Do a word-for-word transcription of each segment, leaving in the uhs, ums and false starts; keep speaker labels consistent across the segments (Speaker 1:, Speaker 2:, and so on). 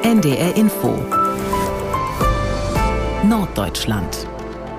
Speaker 1: N D R Info Norddeutschland.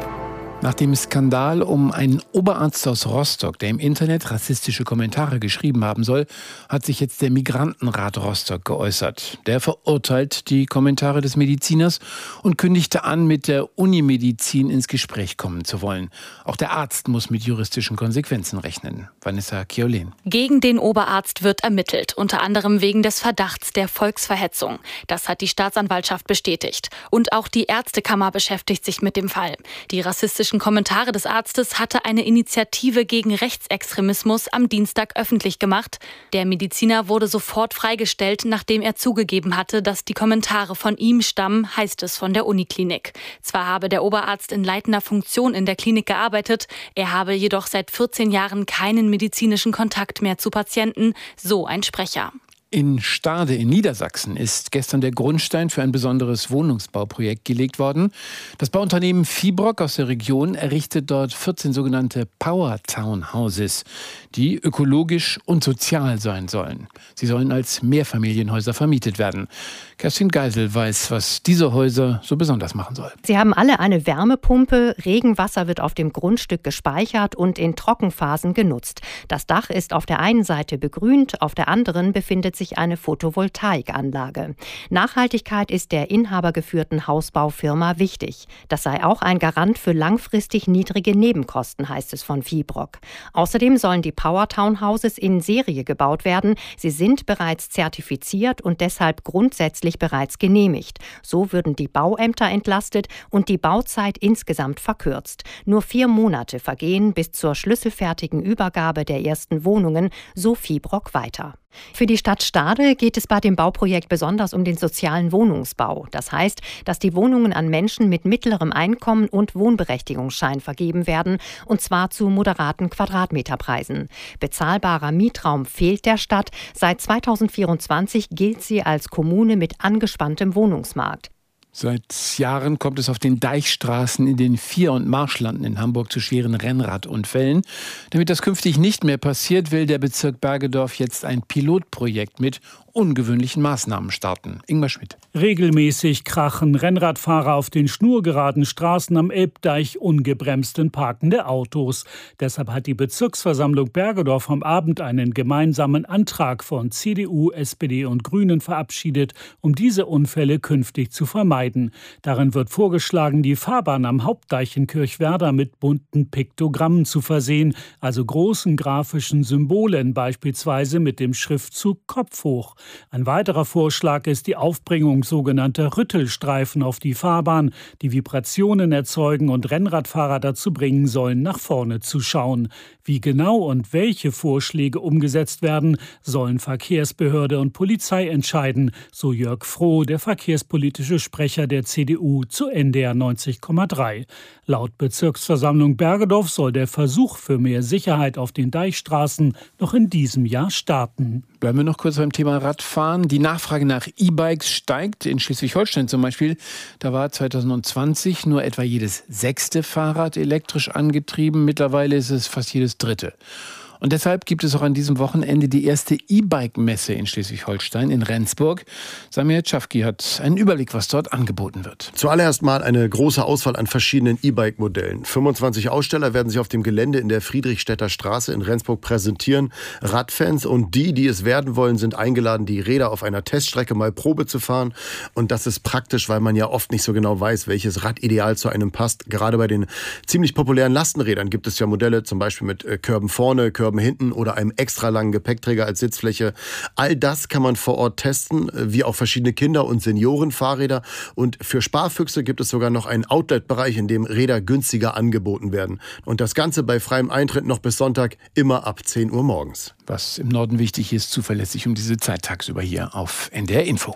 Speaker 2: Nach dem Skandal um einen Oberarzt aus Rostock, der im Internet rassistische Kommentare geschrieben haben soll, hat sich jetzt der Migrantenrat Rostock geäußert. Der verurteilt die Kommentare des Mediziners und kündigte an, mit der Unimedizin ins Gespräch kommen zu wollen. Auch der Arzt muss mit juristischen Konsequenzen rechnen. Vanessa Keolen.
Speaker 3: Gegen den Oberarzt wird ermittelt, unter anderem wegen des Verdachts der Volksverhetzung. Das hat die Staatsanwaltschaft bestätigt. Und auch die Ärztekammer beschäftigt sich mit dem Fall. Die rassistische Kommentare des Arztes hatte eine Initiative gegen Rechtsextremismus am Dienstag öffentlich gemacht. Der Mediziner wurde sofort freigestellt, nachdem er zugegeben hatte, dass die Kommentare von ihm stammen, heißt es von der Uniklinik. Zwar habe der Oberarzt in leitender Funktion in der Klinik gearbeitet, er habe jedoch seit vierzehn Jahren keinen medizinischen Kontakt mehr zu Patienten, so ein Sprecher.
Speaker 2: In Stade in Niedersachsen ist gestern der Grundstein für ein besonderes Wohnungsbauprojekt gelegt worden. Das Bauunternehmen Fibrock aus der Region errichtet dort vierzehn sogenannte Power Townhouses, die ökologisch und sozial sein sollen. Sie sollen als Mehrfamilienhäuser vermietet werden. Kerstin Geisel weiß, was diese Häuser so besonders machen soll.
Speaker 4: Sie haben alle eine Wärmepumpe, Regenwasser wird auf dem Grundstück gespeichert und in Trockenphasen genutzt. Das Dach ist auf der einen Seite begrünt, auf der anderen befindet sich eine Photovoltaikanlage. Nachhaltigkeit ist der inhabergeführten Hausbaufirma wichtig. Das sei auch ein Garant für langfristig niedrige Nebenkosten, heißt es von Fibrock. Außerdem sollen die Power Townhouses in Serie gebaut werden. Sie sind bereits zertifiziert und deshalb grundsätzlich bereits genehmigt. So würden die Bauämter entlastet und die Bauzeit insgesamt verkürzt. Nur vier Monate vergehen bis zur schlüsselfertigen Übergabe der ersten Wohnungen, so Fibrock weiter. Für die Stadt Stade geht es bei dem Bauprojekt besonders um den sozialen Wohnungsbau. Das heißt, dass die Wohnungen an Menschen mit mittlerem Einkommen und Wohnberechtigungsschein vergeben werden, und zwar zu moderaten Quadratmeterpreisen. Bezahlbarer Mietraum fehlt der Stadt. Seit zweitausendvierundzwanzig gilt sie als Kommune mit angespanntem Wohnungsmarkt.
Speaker 2: Seit Jahren kommt es auf den Deichstraßen in den Vier- und Marschlanden in Hamburg zu schweren Rennradunfällen. Damit das künftig nicht mehr passiert, will der Bezirk Bergedorf jetzt ein Pilotprojekt mit ungewöhnlichen Maßnahmen starten. Ingmar Schmidt.
Speaker 5: Regelmäßig krachen Rennradfahrer auf den schnurgeraden Straßen am Elbdeich ungebremsten parkende Autos. Deshalb hat die Bezirksversammlung Bergedorf am Abend einen gemeinsamen Antrag von C D U, S P D und Grünen verabschiedet, um diese Unfälle künftig zu vermeiden. Darin wird vorgeschlagen, die Fahrbahn am Hauptdeich in Kirchwerder mit bunten Piktogrammen zu versehen, also großen grafischen Symbolen, beispielsweise mit dem Schriftzug Kopf hoch. Ein weiterer Vorschlag ist die Aufbringung sogenannter Rüttelstreifen auf die Fahrbahn, die Vibrationen erzeugen und Rennradfahrer dazu bringen sollen, nach vorne zu schauen. Wie genau und welche Vorschläge umgesetzt werden, sollen Verkehrsbehörde und Polizei entscheiden, so Jörg Froh, der verkehrspolitische Sprecher der C D U zu N D R neunzig Komma drei. Laut Bezirksversammlung Bergedorf soll der Versuch für mehr Sicherheit auf den Deichstraßen noch in diesem Jahr starten.
Speaker 2: Bleiben wir noch kurz beim Thema Radfahren. Die Nachfrage nach E-Bikes steigt. In Schleswig-Holstein zum Beispiel, da war zweitausendzwanzig nur etwa jedes sechste Fahrrad elektrisch angetrieben. Mittlerweile ist es fast jedes dritte. Und deshalb gibt es auch an diesem Wochenende die erste E-Bike-Messe in Schleswig-Holstein in Rendsburg. Samir Czafki hat einen Überblick, was dort angeboten wird.
Speaker 6: Zuallererst mal eine große Auswahl an verschiedenen E-Bike-Modellen. fünfundzwanzig Aussteller werden sich auf dem Gelände in der Friedrichstädter Straße in Rendsburg präsentieren. Radfans und die, die es werden wollen, sind eingeladen, die Räder auf einer Teststrecke mal Probe zu fahren. Und das ist praktisch, weil man ja oft nicht so genau weiß, welches Rad ideal zu einem passt. Gerade bei den ziemlich populären Lastenrädern gibt es ja Modelle, zum Beispiel mit Körben vorne, Körben hinten oder einem extra langen Gepäckträger als Sitzfläche. All das kann man vor Ort testen, wie auch verschiedene Kinder- und Seniorenfahrräder. Und für Sparfüchse gibt es sogar noch einen Outlet-Bereich, in dem Räder günstiger angeboten werden. Und das Ganze bei freiem Eintritt noch bis Sonntag, immer ab zehn Uhr morgens.
Speaker 2: Was im Norden wichtig ist, zuverlässig um diese Zeit tagsüber hier auf N D R Info.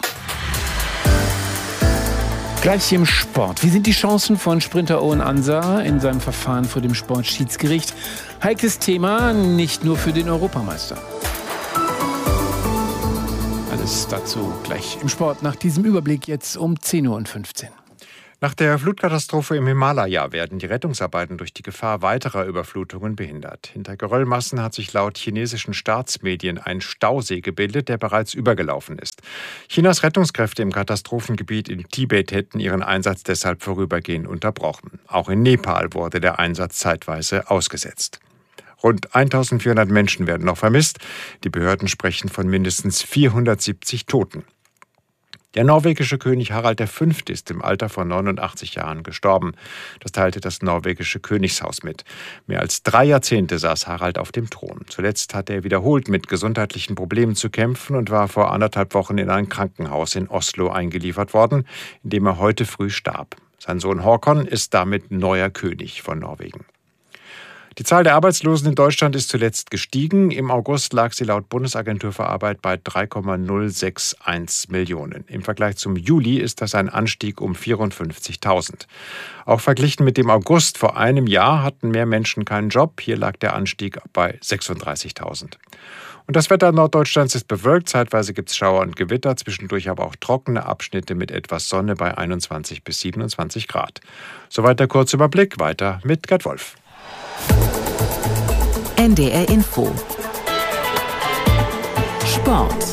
Speaker 2: Gleich im Sport. Wie sind die Chancen von Sprinter Owen Ansar in seinem Verfahren vor dem Sportschiedsgericht? Heikles Thema, nicht nur für den Europameister. Alles dazu gleich im Sport. Nach diesem Überblick jetzt um zehn Uhr fünfzehn.
Speaker 7: Nach der Flutkatastrophe im Himalaya werden die Rettungsarbeiten durch die Gefahr weiterer Überflutungen behindert. Hinter Geröllmassen hat sich laut chinesischen Staatsmedien ein Stausee gebildet, der bereits übergelaufen ist. Chinas Rettungskräfte im Katastrophengebiet in Tibet hätten ihren Einsatz deshalb vorübergehend unterbrochen. Auch in Nepal wurde der Einsatz zeitweise ausgesetzt. Rund eintausendvierhundert Menschen werden noch vermisst. Die Behörden sprechen von mindestens vierhundertsiebzig Toten. Der norwegische König Harald der Fünfte ist im Alter von neunundachtzig Jahren gestorben. Das teilte das norwegische Königshaus mit. Mehr als drei Jahrzehnte saß Harald auf dem Thron. Zuletzt hatte er wiederholt mit gesundheitlichen Problemen zu kämpfen und war vor anderthalb Wochen in ein Krankenhaus in Oslo eingeliefert worden, in dem er heute früh starb. Sein Sohn Håkon ist damit neuer König von Norwegen. Die Zahl der Arbeitslosen in Deutschland ist zuletzt gestiegen. Im August lag sie laut Bundesagentur für Arbeit bei drei Komma null sechs eins Millionen. Im Vergleich zum Juli ist das ein Anstieg um vierundfünfzigtausend. Auch verglichen mit dem August vor einem Jahr hatten mehr Menschen keinen Job. Hier lag der Anstieg bei sechsunddreißigtausend. Und das Wetter Norddeutschlands ist bewölkt. Zeitweise gibt es Schauer und Gewitter, zwischendurch aber auch trockene Abschnitte mit etwas Sonne bei einundzwanzig bis siebenundzwanzig Grad. Soweit der Kurzüberblick. Weiter mit Gerd Wolf.
Speaker 1: N D R Info. Sport.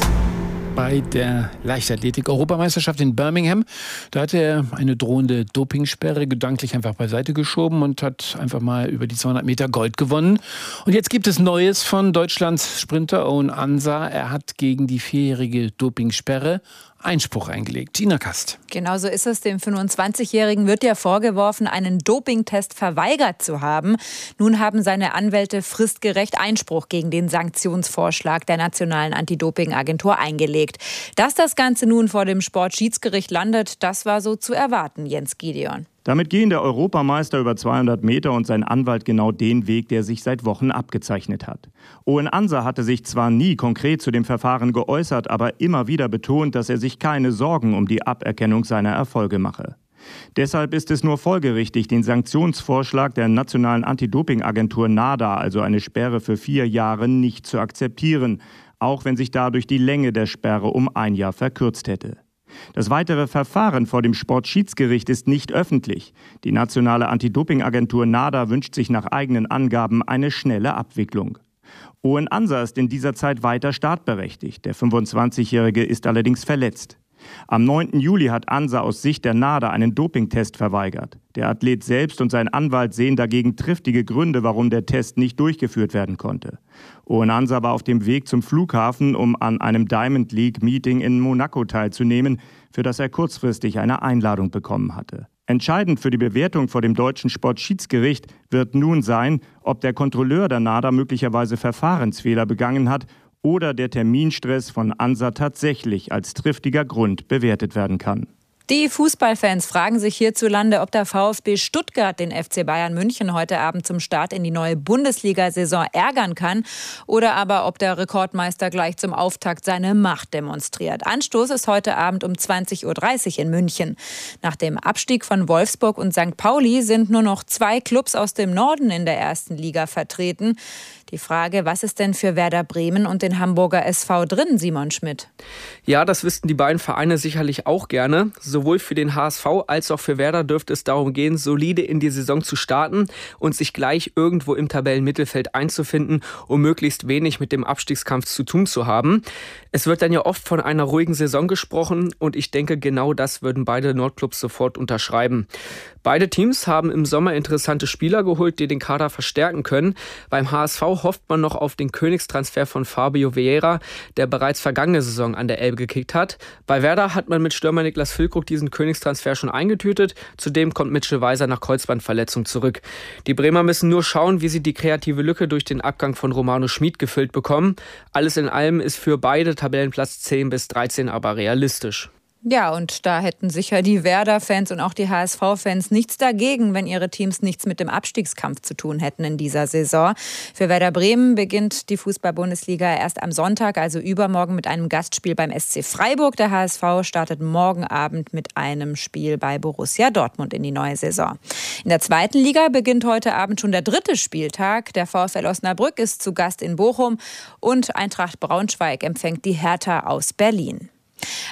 Speaker 2: Bei der Leichtathletik-Europameisterschaft in Birmingham, da hat er eine drohende Dopingsperre gedanklich einfach beiseite geschoben und hat einfach mal über die zweihundert Meter Gold gewonnen. Und jetzt gibt es Neues von Deutschlands Sprinter Owen Ansa. Er hat gegen die vierjährige Dopingsperre Einspruch eingelegt. Tina Kast.
Speaker 8: Genau so ist es. Dem fünfundzwanzigjährigen wird ja vorgeworfen, einen Dopingtest verweigert zu haben. Nun haben seine Anwälte fristgerecht Einspruch gegen den Sanktionsvorschlag der Nationalen Anti-Doping-Agentur eingelegt. Dass das Ganze nun vor dem Sportschiedsgericht landet, das war so zu erwarten, Jens Gideon.
Speaker 9: Damit gehen der Europameister über zweihundert Meter und sein Anwalt genau den Weg, der sich seit Wochen abgezeichnet hat. Owen Ansa hatte sich zwar nie konkret zu dem Verfahren geäußert, aber immer wieder betont, dass er sich keine Sorgen um die Aberkennung seiner Erfolge mache. Deshalb ist es nur folgerichtig, den Sanktionsvorschlag der Nationalen Anti-Doping-Agentur NADA, also eine Sperre für vier Jahre, nicht zu akzeptieren, auch wenn sich dadurch die Länge der Sperre um ein Jahr verkürzt hätte. Das weitere Verfahren vor dem Sportschiedsgericht ist nicht öffentlich. Die nationale Anti-Doping-Agentur NADA wünscht sich nach eigenen Angaben eine schnelle Abwicklung. Owen Ansa ist in dieser Zeit weiter startberechtigt. Der fünfundzwanzigjährige ist allerdings verletzt. Am neunten Juli hat Ansa aus Sicht der NADA einen Dopingtest verweigert. Der Athlet selbst und sein Anwalt sehen dagegen triftige Gründe, warum der Test nicht durchgeführt werden konnte. Owen Ansa war auf dem Weg zum Flughafen, um an einem Diamond League Meeting in Monaco teilzunehmen, für das er kurzfristig eine Einladung bekommen hatte. Entscheidend für die Bewertung vor dem deutschen Sportschiedsgericht wird nun sein, ob der Kontrolleur der NADA möglicherweise Verfahrensfehler begangen hat oder der Terminstress von Ansa tatsächlich als triftiger Grund bewertet werden kann.
Speaker 8: Die Fußballfans fragen sich hierzulande, ob der VfB Stuttgart den F C Bayern München heute Abend zum Start in die neue Bundesliga-Saison ärgern kann oder aber ob der Rekordmeister gleich zum Auftakt seine Macht demonstriert. Anstoß ist heute Abend um zwanzig Uhr dreißig in München. Nach dem Abstieg von Wolfsburg und Sankt Pauli sind nur noch zwei Clubs aus dem Norden in der ersten Liga vertreten. Die Frage, was ist denn für Werder Bremen und den Hamburger S V drin, Simon Schmidt?
Speaker 10: Ja, das wüssten die beiden Vereine sicherlich auch gerne. Sowohl für den H S V als auch für Werder dürfte es darum gehen, solide in die Saison zu starten und sich gleich irgendwo im Tabellenmittelfeld einzufinden, um möglichst wenig mit dem Abstiegskampf zu tun zu haben. Es wird dann ja oft von einer ruhigen Saison gesprochen und ich denke, genau das würden beide Nordclubs sofort unterschreiben. Beide Teams haben im Sommer interessante Spieler geholt, die den Kader verstärken können. Beim H S V hofft man noch auf den Königstransfer von Fabio Vieira, der bereits vergangene Saison an der Elbe gekickt hat. Bei Werder hat man mit Stürmer Niklas Füllkrug diesen Königstransfer schon eingetütet. Zudem kommt Mitchell Weiser nach Kreuzbandverletzung zurück. Die Bremer müssen nur schauen, wie sie die kreative Lücke durch den Abgang von Romano Schmid gefüllt bekommen. Alles in allem ist für beide Tabellenplatz zehn bis dreizehn aber realistisch.
Speaker 8: Ja, und da hätten sicher die Werder-Fans und auch die H S V-Fans nichts dagegen, wenn ihre Teams nichts mit dem Abstiegskampf zu tun hätten in dieser Saison. Für Werder Bremen beginnt die Fußball-Bundesliga erst am Sonntag, also übermorgen, mit einem Gastspiel beim S C Freiburg. Der H S V startet morgen Abend mit einem Spiel bei Borussia Dortmund in die neue Saison. In der zweiten Liga beginnt heute Abend schon der dritte Spieltag. Der VfL Osnabrück ist zu Gast in Bochum und Eintracht Braunschweig empfängt die Hertha aus Berlin.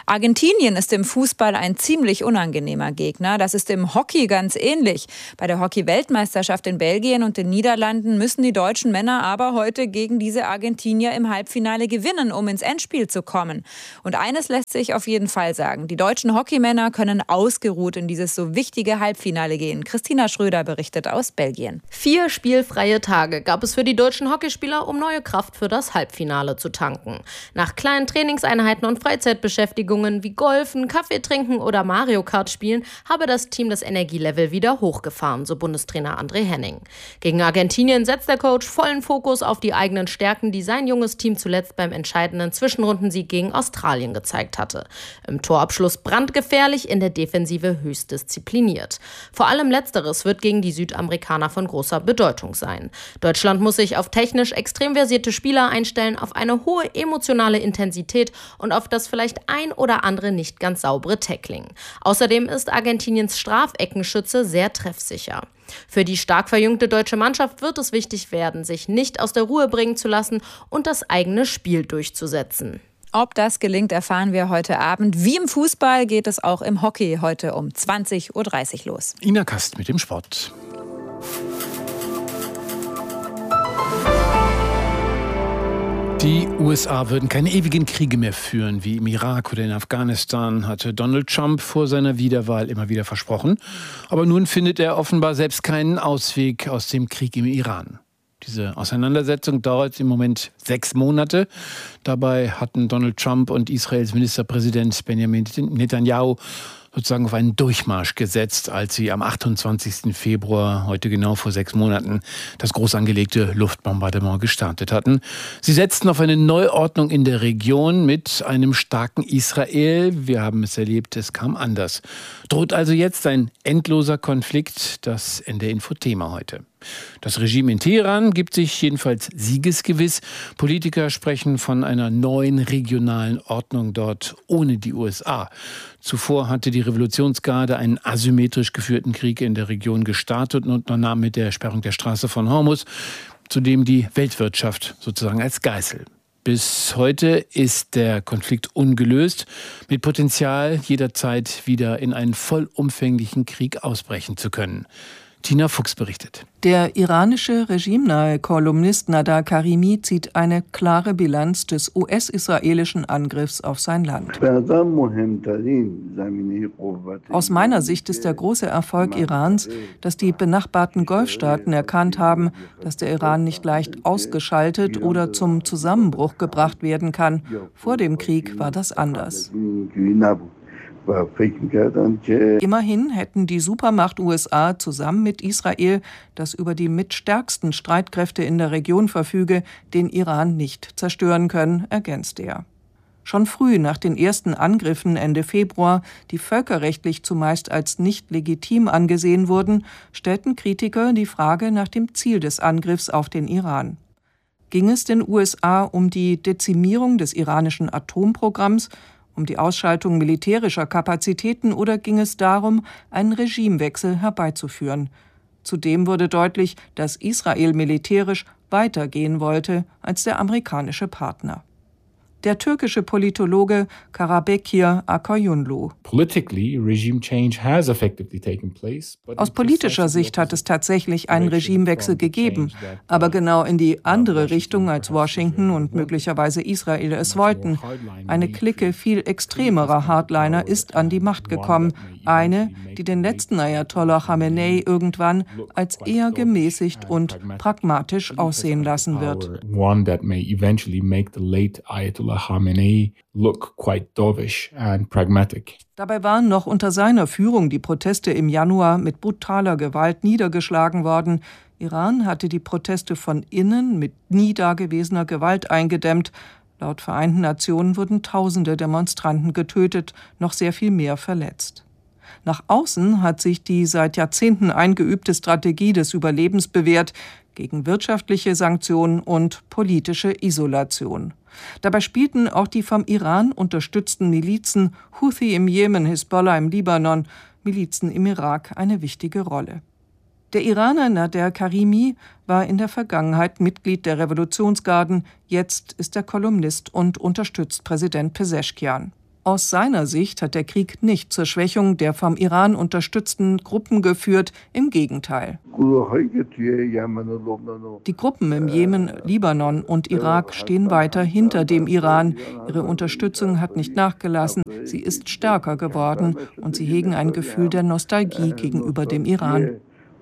Speaker 8: Argentinien ist im Fußball ein ziemlich unangenehmer Gegner. Das ist im Hockey ganz ähnlich. Bei der Hockey-Weltmeisterschaft in Belgien und den Niederlanden müssen die deutschen Männer aber heute gegen diese Argentinier im Halbfinale gewinnen, um ins Endspiel zu kommen. Und eines lässt sich auf jeden Fall sagen. Die deutschen Hockeymänner können ausgeruht in dieses so wichtige Halbfinale gehen. Christina Schröder berichtet aus Belgien.
Speaker 11: Vier spielfreie Tage gab es für die deutschen Hockeyspieler, um neue Kraft für das Halbfinale zu tanken. Nach kleinen Trainingseinheiten und Freizeitbeschäftigungen wie Golfen, Kaffee trinken oder Mario Kart spielen, habe das Team das Energielevel wieder hochgefahren, so Bundestrainer André Henning. Gegen Argentinien setzt der Coach vollen Fokus auf die eigenen Stärken, die sein junges Team zuletzt beim entscheidenden Zwischenrundensieg gegen Australien gezeigt hatte. Im Torabschluss brandgefährlich, in der Defensive höchst diszipliniert. Vor allem Letzteres wird gegen die Südamerikaner von großer Bedeutung sein. Deutschland muss sich auf technisch extrem versierte Spieler einstellen, auf eine hohe emotionale Intensität und auf das vielleicht ein oder andere nicht ganz saubere Tackling. Außerdem ist Argentiniens Strafeckenschütze sehr treffsicher. Für die stark verjüngte deutsche Mannschaft wird es wichtig werden, sich nicht aus der Ruhe bringen zu lassen und das eigene Spiel durchzusetzen.
Speaker 8: Ob das gelingt, erfahren wir heute Abend. Wie im Fußball geht es auch im Hockey heute um zwanzig Uhr dreißig los.
Speaker 2: Ina Kast mit dem Sport. Die U S A würden keine ewigen Kriege mehr führen, wie im Irak oder in Afghanistan, hatte Donald Trump vor seiner Wiederwahl immer wieder versprochen. Aber nun findet er offenbar selbst keinen Ausweg aus dem Krieg im Iran. Diese Auseinandersetzung dauert im Moment sechs Monate. Dabei hatten Donald Trump und Israels Ministerpräsident Benjamin Netanyahu sozusagen auf einen Durchmarsch gesetzt, als sie am achtundzwanzigsten Februar, heute genau vor sechs Monaten, das groß angelegte Luftbombardement gestartet hatten. Sie setzten auf eine Neuordnung in der Region mit einem starken Israel. Wir haben es erlebt, es kam anders. Droht also jetzt ein endloser Konflikt, das in der Info-Thema heute. Das Regime in Teheran gibt sich jedenfalls siegesgewiss. Politiker sprechen von einer neuen regionalen Ordnung dort ohne die U S A. Zuvor hatte die Revolutionsgarde einen asymmetrisch geführten Krieg in der Region gestartet und unternahm mit der Sperrung der Straße von Hormuz zudem die Weltwirtschaft sozusagen als Geißel. Bis heute ist der Konflikt ungelöst, mit Potenzial, jederzeit wieder in einen vollumfänglichen Krieg ausbrechen zu können. Tina Fuchs berichtet.
Speaker 12: Der iranische regimenahe Kolumnist Nader Karimi zieht eine klare Bilanz des U S-israelischen Angriffs auf sein Land. Aus meiner Sicht ist der große Erfolg Irans, dass die benachbarten Golfstaaten erkannt haben, dass der Iran nicht leicht ausgeschaltet oder zum Zusammenbruch gebracht werden kann. Vor dem Krieg war das anders. Immerhin hätten die Supermacht U S A zusammen mit Israel, das über die mitstärksten Streitkräfte in der Region verfüge, den Iran nicht zerstören können, ergänzt er. Schon früh nach den ersten Angriffen Ende Februar, die völkerrechtlich zumeist als nicht legitim angesehen wurden, stellten Kritiker die Frage nach dem Ziel des Angriffs auf den Iran. Ging es den U S A um die Dezimierung des iranischen Atomprogramms, um die Ausschaltung militärischer Kapazitäten oder ging es darum, einen Regimewechsel herbeizuführen? Zudem wurde deutlich, dass Israel militärisch weitergehen wollte als der amerikanische Partner. Der türkische Politologe Karabekir Akaryunlu. Aus politischer Sicht hat es tatsächlich einen Regimewechsel gegeben, aber genau in die andere Richtung, als Washington und möglicherweise Israel es wollten. Eine Clique viel extremerer Hardliner ist an die Macht gekommen, eine, die den letzten Ayatollah Khamenei irgendwann als eher gemäßigt und pragmatisch aussehen lassen wird. Khamenei look quite dovish and pragmatic. Dabei waren noch unter seiner Führung die Proteste im Januar mit brutaler Gewalt niedergeschlagen worden. Iran hatte die Proteste von innen mit nie dagewesener Gewalt eingedämmt. Laut Vereinten Nationen wurden tausende Demonstranten getötet, noch sehr viel mehr verletzt. Nach außen hat sich die seit Jahrzehnten eingeübte Strategie des Überlebens bewährt, gegen wirtschaftliche Sanktionen und politische Isolation. Dabei spielten auch die vom Iran unterstützten Milizen Houthi im Jemen, Hisbollah im Libanon, Milizen im Irak eine wichtige Rolle. Der Iraner Nader Karimi war in der Vergangenheit Mitglied der Revolutionsgarden, jetzt ist er Kolumnist und unterstützt Präsident Pezeshkian. Aus seiner Sicht hat der Krieg nicht zur Schwächung der vom Iran unterstützten Gruppen geführt, im Gegenteil. Die Gruppen im Jemen, Libanon und Irak stehen weiter hinter dem Iran. Ihre Unterstützung hat nicht nachgelassen, sie ist stärker geworden und sie hegen ein Gefühl der Nostalgie gegenüber dem Iran.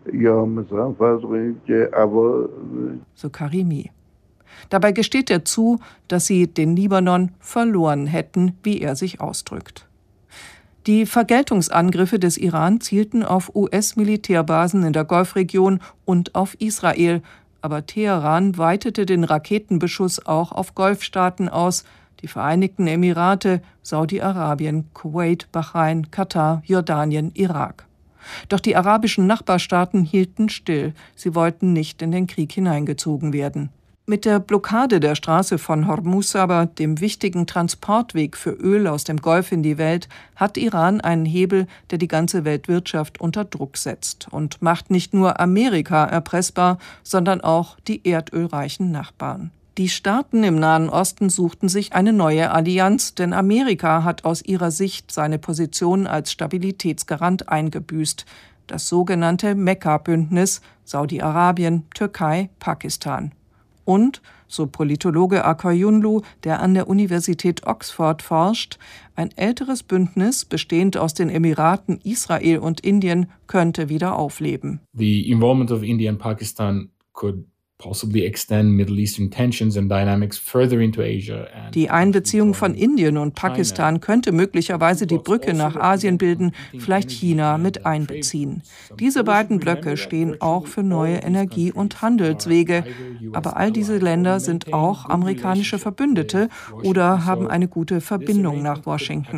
Speaker 12: So Karimi. Dabei gesteht er zu, dass sie den Libanon verloren hätten, wie er sich ausdrückt. Die Vergeltungsangriffe des Iran zielten auf U S-Militärbasen in der Golfregion und auf Israel. Aber Teheran weitete den Raketenbeschuss auch auf Golfstaaten aus, die Vereinigten Emirate, Saudi-Arabien, Kuwait, Bahrain, Katar, Jordanien, Irak. Doch die arabischen Nachbarstaaten hielten still. Sie wollten nicht in den Krieg hineingezogen werden. Mit der Blockade der Straße von Hormuz aber, dem wichtigen Transportweg für Öl aus dem Golf in die Welt, hat Iran einen Hebel, der die ganze Weltwirtschaft unter Druck setzt und macht nicht nur Amerika erpressbar, sondern auch die erdölreichen Nachbarn. Die Staaten im Nahen Osten suchten sich eine neue Allianz, denn Amerika hat aus ihrer Sicht seine Position als Stabilitätsgarant eingebüßt. Das sogenannte Mekka-Bündnis Saudi-Arabien, Türkei, Pakistan. Und, so Politologe Akayunlu, der an der Universität Oxford forscht, ein älteres Bündnis, bestehend aus den Emiraten, Israel und Indien, könnte wieder aufleben.
Speaker 13: The involvement of India and Pakistan could possibly extend Middle Eastern tensions and dynamics further into Asia.
Speaker 12: Die Einbeziehung von Indien und Pakistan könnte möglicherweise die Brücke nach Asien bilden, vielleicht China mit einbeziehen. Diese beiden Blöcke stehen auch für neue Energie- und Handelswege. Aber all diese Länder sind auch amerikanische Verbündete oder haben eine gute Verbindung nach Washington.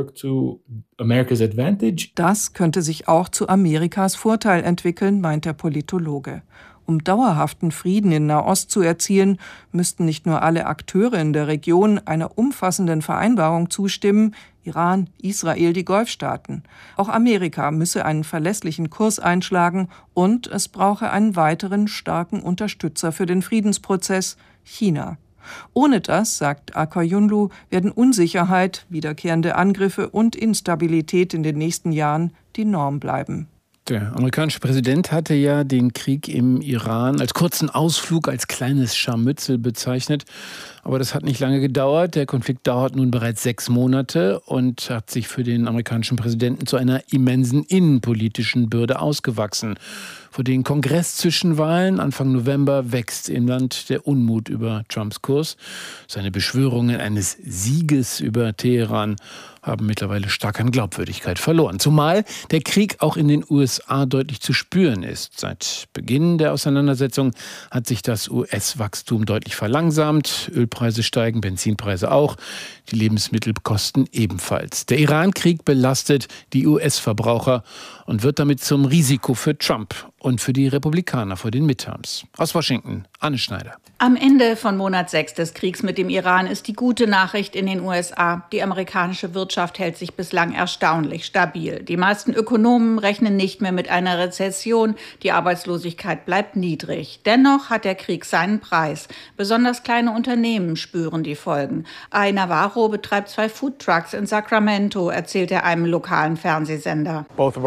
Speaker 12: Das könnte sich auch zu Amerikas Vorteil entwickeln, meint der Politologe. Um dauerhaften Frieden in Nahost zu erzielen, müssten nicht nur alle Akteure in der Region einer umfassenden Vereinbarung zustimmen, Iran, Israel, die Golfstaaten. Auch Amerika müsse einen verlässlichen Kurs einschlagen und es brauche einen weiteren starken Unterstützer für den Friedensprozess, China. Ohne das, sagt Akayunlu, werden Unsicherheit, wiederkehrende Angriffe und Instabilität in den nächsten Jahren die Norm bleiben.
Speaker 2: Der amerikanische Präsident hatte ja den Krieg im Iran als kurzen Ausflug, als kleines Scharmützel bezeichnet. Aber das hat nicht lange gedauert. Der Konflikt dauert nun bereits sechs Monate und hat sich für den amerikanischen Präsidenten zu einer immensen innenpolitischen Bürde ausgewachsen. Vor den Kongress-Zwischenwahlen Anfang November wächst im Land der Unmut über Trumps Kurs. Seine Beschwörungen eines Sieges über Teheran haben mittlerweile stark an Glaubwürdigkeit verloren. Zumal der Krieg auch in den U S A deutlich zu spüren ist. Seit Beginn der Auseinandersetzung hat sich das U S-Wachstum deutlich verlangsamt. Ölpreise steigen, Benzinpreise auch. Die Lebensmittelkosten ebenfalls. Der Iran-Krieg belastet die U S-Verbraucher und wird damit zum Risiko für Trump und für die Republikaner vor den Midterms. Aus Washington, Anne Schneider.
Speaker 14: Am Ende von Monat sechs des Kriegs mit dem Iran ist die gute Nachricht in den U S A. Die amerikanische Wirtschaft hält sich bislang erstaunlich stabil. Die meisten Ökonomen rechnen nicht mehr mit einer Rezession. Die Arbeitslosigkeit bleibt niedrig. Dennoch hat der Krieg seinen Preis. Besonders kleine Unternehmen spüren die Folgen. Ai Navarro betreibt zwei Foodtrucks in Sacramento, erzählt er einem lokalen Fernsehsender.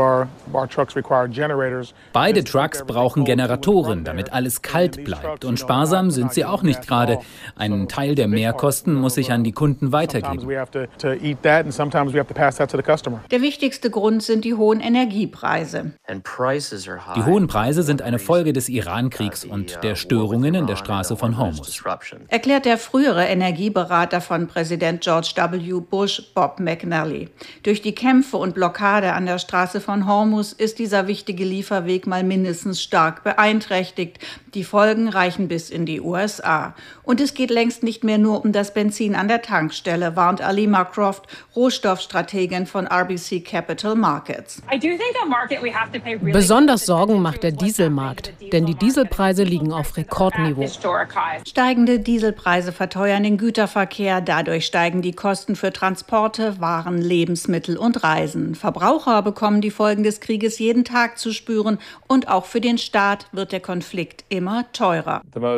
Speaker 15: Beide Trucks brauchen Generatoren, damit alles kalt bleibt. Und sparsam sind sie auch nicht gerade. Einen Teil der Mehrkosten muss ich an die Kunden weitergeben.
Speaker 14: Der wichtigste Grund sind die hohen Energiepreise.
Speaker 15: Die hohen Preise sind eine Folge des Iran-Kriegs und der Störungen in der Straße von Hormuz.
Speaker 14: Erklärt der frühere Energieberater von Präsident George W. Bush, Bob McNally. Durch die Kämpfe und Blockade an der Straße von Hormuz ist dieser wichtige Lieferweg mal mindestens stark beeinträchtigt. Die Folgen reichen bis in die U S A. Und es geht längst nicht mehr nur um das Benzin an der Tankstelle, warnt Alima Croft, Rohstoffstrategin von R B C Capital Markets.
Speaker 16: Besonders Sorgen macht der Dieselmarkt, denn die Dieselpreise liegen auf Rekordniveau.
Speaker 14: Steigende Dieselpreise verteuern den Güterverkehr, dadurch steigen die Kosten für Transporte, Waren, Lebensmittel und Reisen. Verbraucher bekommen die Folgen des Krieges jeden Tag zu spüren und Und auch für den Staat wird der Konflikt immer teurer.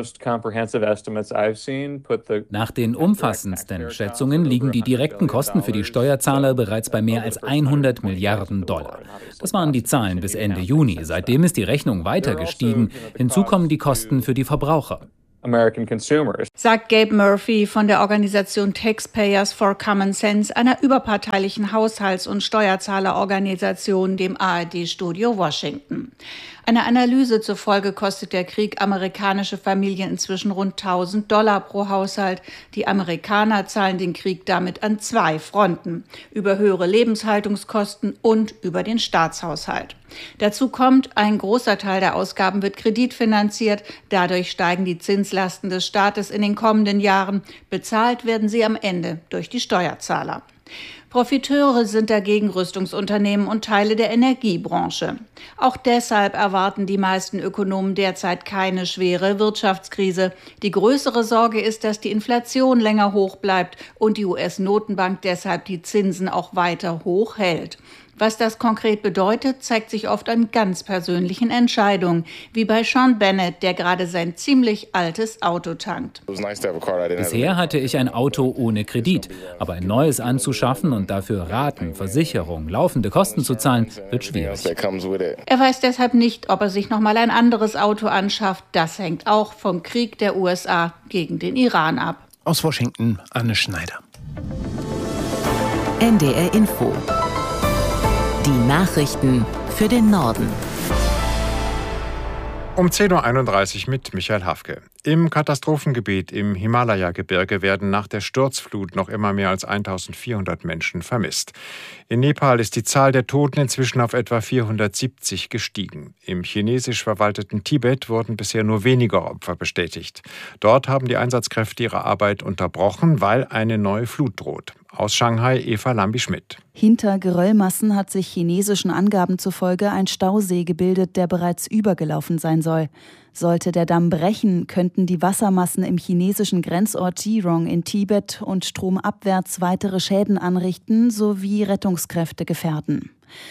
Speaker 15: Nach den umfassendsten Schätzungen liegen die direkten Kosten für die Steuerzahler bereits bei mehr als hundert Milliarden Dollar. Das waren die Zahlen bis Ende Juni. Seitdem ist die Rechnung weiter gestiegen. Hinzu kommen die Kosten für die Verbraucher.
Speaker 14: Sagt Gabe Murphy von der Organisation Taxpayers for Common Sense, einer überparteilichen Haushalts- und Steuerzahlerorganisation, dem A R D-Studio Washington. Einer Analyse zufolge kostet der Krieg amerikanische Familien inzwischen rund tausend Dollar pro Haushalt. Die Amerikaner zahlen den Krieg damit an zwei Fronten: über höhere Lebenshaltungskosten und über den Staatshaushalt. Dazu kommt, ein großer Teil der Ausgaben wird kreditfinanziert. Dadurch steigen die Zinslasten des Staates in den kommenden Jahren. Bezahlt werden sie am Ende durch die Steuerzahler. Profiteure sind dagegen Rüstungsunternehmen und Teile der Energiebranche. Auch deshalb erwarten die meisten Ökonomen derzeit keine schwere Wirtschaftskrise. Die größere Sorge ist, dass die Inflation länger hoch bleibt und die U S-Notenbank deshalb die Zinsen auch weiter hoch hält. Was das konkret bedeutet, zeigt sich oft an ganz persönlichen Entscheidungen, wie bei Sean Bennett, der gerade sein ziemlich altes Auto tankt.
Speaker 15: Bisher hatte ich ein Auto ohne Kredit, aber ein neues anzuschaffen und dafür Raten, Versicherung, laufende Kosten zu zahlen, wird schwierig.
Speaker 14: Er weiß deshalb nicht, ob er sich noch mal ein anderes Auto anschafft. Das hängt auch vom Krieg der U S A gegen den Iran ab.
Speaker 2: Aus Washington, Anne Schneider.
Speaker 1: N D R Info. Die Nachrichten für den Norden.
Speaker 7: Um zehn Uhr einunddreißig mit Michael Hafke. Im Katastrophengebiet im Himalaya-Gebirge werden nach der Sturzflut noch immer mehr als eintausendvierhundert Menschen vermisst. In Nepal ist die Zahl der Toten inzwischen auf etwa vierhundertsiebzig gestiegen. Im chinesisch verwalteten Tibet wurden bisher nur weniger Opfer bestätigt. Dort haben die Einsatzkräfte ihre Arbeit unterbrochen, weil eine neue Flut droht. Aus Shanghai Eva Lambi-Schmidt.
Speaker 17: Hinter Geröllmassen hat sich chinesischen Angaben zufolge ein Stausee gebildet, der bereits übergelaufen sein soll. Sollte der Damm brechen, könnten die Wassermassen im chinesischen Grenzort Jirong in Tibet und stromabwärts weitere Schäden anrichten sowie Rettungskräfte gefährden.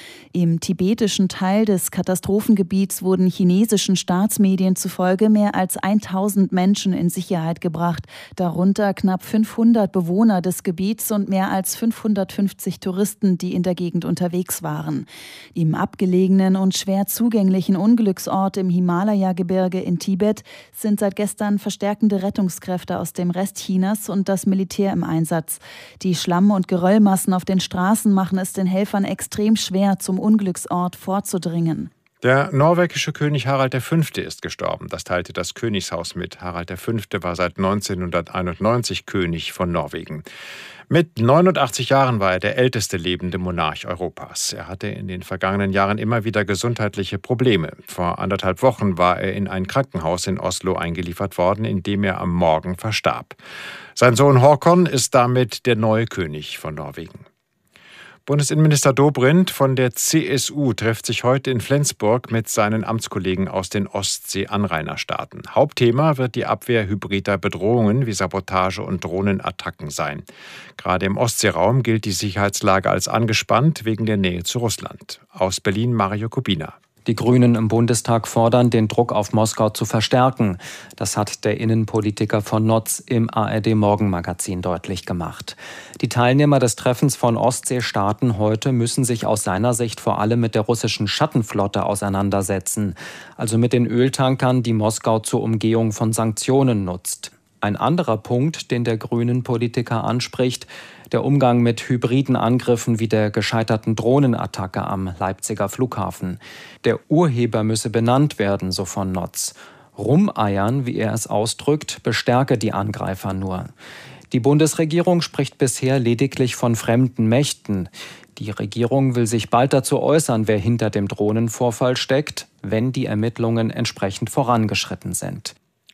Speaker 17: Im tibetischen Teil des Katastrophengebiets wurden chinesischen Staatsmedien zufolge mehr als tausend Menschen in Sicherheit gebracht, darunter knapp fünfhundert Bewohner des Gebiets und mehr als fünfhundertfünfzig Touristen, die in der Gegend unterwegs waren. Im abgelegenen und schwer zugänglichen Unglücksort im Himalaya-Gebirge in Tibet sind seit gestern verstärkende Rettungskräfte aus dem Rest Chinas und das Militär im Einsatz. Die Schlamm- und Geröllmassen auf den Straßen machen es den Helfern extrem schwer, zum Unglücksort vorzudringen.
Speaker 7: Der norwegische König Harald der Fünfte ist gestorben. Das teilte das Königshaus mit. Harald der Fünfte war seit neunzehnhunderteinundneunzig König von Norwegen. Mit neunundachtzig Jahren war er der älteste lebende Monarch Europas. Er hatte in den vergangenen Jahren immer wieder gesundheitliche Probleme. Vor anderthalb Wochen war er in ein Krankenhaus in Oslo eingeliefert worden, in dem er am Morgen verstarb. Sein Sohn Håkon ist damit der neue König von Norwegen. Bundesinnenminister Dobrindt von der C S U trifft sich heute in Flensburg mit seinen Amtskollegen aus den Ostsee-Anrainerstaaten. Hauptthema wird die Abwehr hybrider Bedrohungen wie Sabotage und Drohnenattacken sein. Gerade im Ostseeraum gilt die Sicherheitslage als angespannt wegen der Nähe zu Russland. Aus Berlin Mario Kubina.
Speaker 18: Die Grünen im Bundestag fordern, den Druck auf Moskau zu verstärken. Das hat der Innenpolitiker von Notz im A R D-Morgenmagazin deutlich gemacht. Die Teilnehmer des Treffens von Ostseestaaten heute müssen sich aus seiner Sicht vor allem mit der russischen Schattenflotte auseinandersetzen, also mit den Öltankern, die Moskau zur Umgehung von Sanktionen nutzt. Ein anderer Punkt, den der Grünen-Politiker anspricht, der Umgang mit hybriden Angriffen wie der gescheiterten Drohnenattacke am Leipziger Flughafen. Der Urheber müsse benannt werden, so von Notz. Rumeiern, wie er es ausdrückt, bestärke die Angreifer nur. Die Bundesregierung spricht bisher lediglich von fremden Mächten. Die Regierung will sich bald dazu äußern, wer hinter dem Drohnenvorfall steckt, wenn die Ermittlungen entsprechend vorangeschritten sind.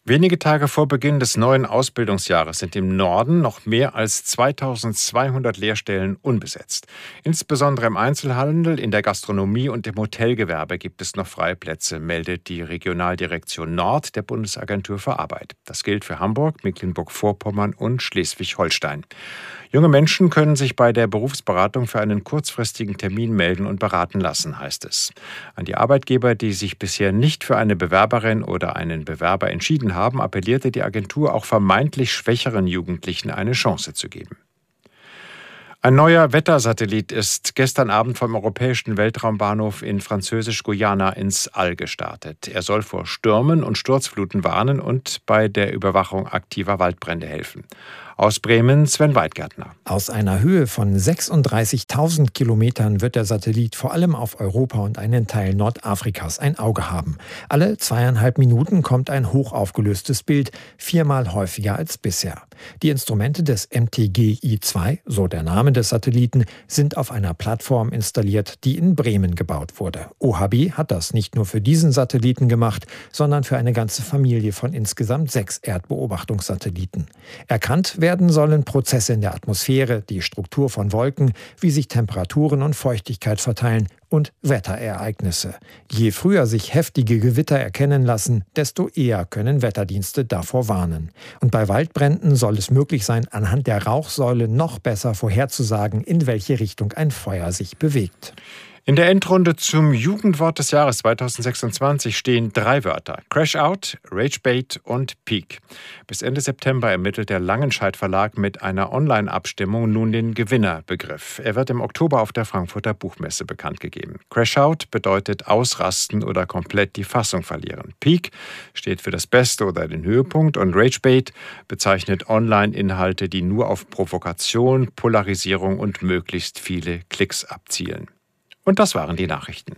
Speaker 7: Wenige Tage vor Beginn des neuen Ausbildungsjahres sind im Norden noch mehr als zweitausendzweihundert Lehrstellen unbesetzt. Insbesondere im Einzelhandel, in der Gastronomie und im Hotelgewerbe gibt es noch freie Plätze, meldet die Regionaldirektion Nord der Bundesagentur für Arbeit. Das gilt für Hamburg, Mecklenburg-Vorpommern und Schleswig-Holstein. Junge Menschen können sich bei der Berufsberatung für einen kurzfristigen Termin melden und beraten lassen, heißt es. An die Arbeitgeber, die sich bisher nicht für eine Bewerberin oder einen Bewerber entschieden haben, appellierte die Agentur, auch vermeintlich schwächeren Jugendlichen eine Chance zu geben. Ein neuer Wettersatellit ist gestern Abend vom Europäischen Weltraumbahnhof in Französisch-Guyana ins All gestartet. Er soll vor Stürmen und Sturzfluten warnen und bei der Überwachung aktiver Waldbrände helfen. Aus Bremen Sven Weidgärtner.
Speaker 19: Aus einer Höhe von sechsunddreißigtausend Kilometern wird der Satellit vor allem auf Europa und einen Teil Nordafrikas ein Auge haben. Alle zweieinhalb Minuten kommt ein hochaufgelöstes Bild, viermal häufiger als bisher. Die Instrumente des M T G I zwei, so der Name des Satelliten, sind auf einer Plattform installiert, die in Bremen gebaut wurde. O H B hat das nicht nur für diesen Satelliten gemacht, sondern für eine ganze Familie von insgesamt sechs Erdbeobachtungssatelliten. Erkannt werden sollen Prozesse in der Atmosphäre, die Struktur von Wolken, wie sich Temperaturen und Feuchtigkeit verteilen und Wetterereignisse. Je früher sich heftige Gewitter erkennen lassen, desto eher können Wetterdienste davor warnen. Und bei Waldbränden soll es möglich sein, anhand der Rauchsäule noch besser vorherzusagen, in welche Richtung ein Feuer sich bewegt.
Speaker 7: In der Endrunde zum Jugendwort des Jahres zweitausendsechsundzwanzig stehen drei Wörter: Crash-Out, Rage-Bait und Peak. Bis Ende September ermittelt der Langenscheidt Verlag mit einer Online-Abstimmung nun den Gewinnerbegriff. Er wird im Oktober auf der Frankfurter Buchmesse bekannt gegeben. Crash-Out bedeutet ausrasten oder komplett die Fassung verlieren. Peak steht für das Beste oder den Höhepunkt und Rage-Bait bezeichnet Online-Inhalte, die nur auf Provokation, Polarisierung und möglichst viele Klicks abzielen. Und das waren die Nachrichten.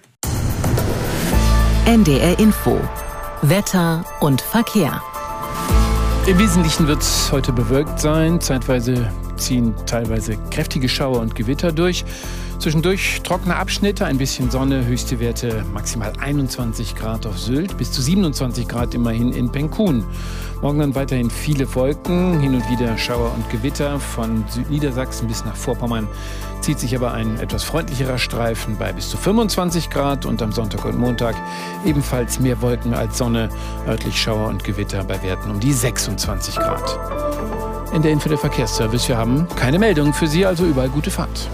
Speaker 1: N D R Info. Wetter und Verkehr.
Speaker 2: Im Wesentlichen wird es heute bewölkt sein. Zeitweise ziehen teilweise kräftige Schauer und Gewitter durch. Zwischendurch trockene Abschnitte, ein bisschen Sonne, höchste Werte maximal einundzwanzig Grad auf Sylt, bis zu siebenundzwanzig Grad immerhin in Penkun. Morgen dann weiterhin viele Wolken, hin und wieder Schauer und Gewitter. Von Südniedersachsen bis nach Vorpommern zieht sich aber ein etwas freundlicherer Streifen bei bis zu fünfundzwanzig Grad und am Sonntag und Montag ebenfalls mehr Wolken als Sonne, örtlich Schauer und Gewitter bei Werten um die sechsundzwanzig Grad. In der Info der Verkehrsservice, wir haben keine Meldung für Sie, also überall gute Fahrt.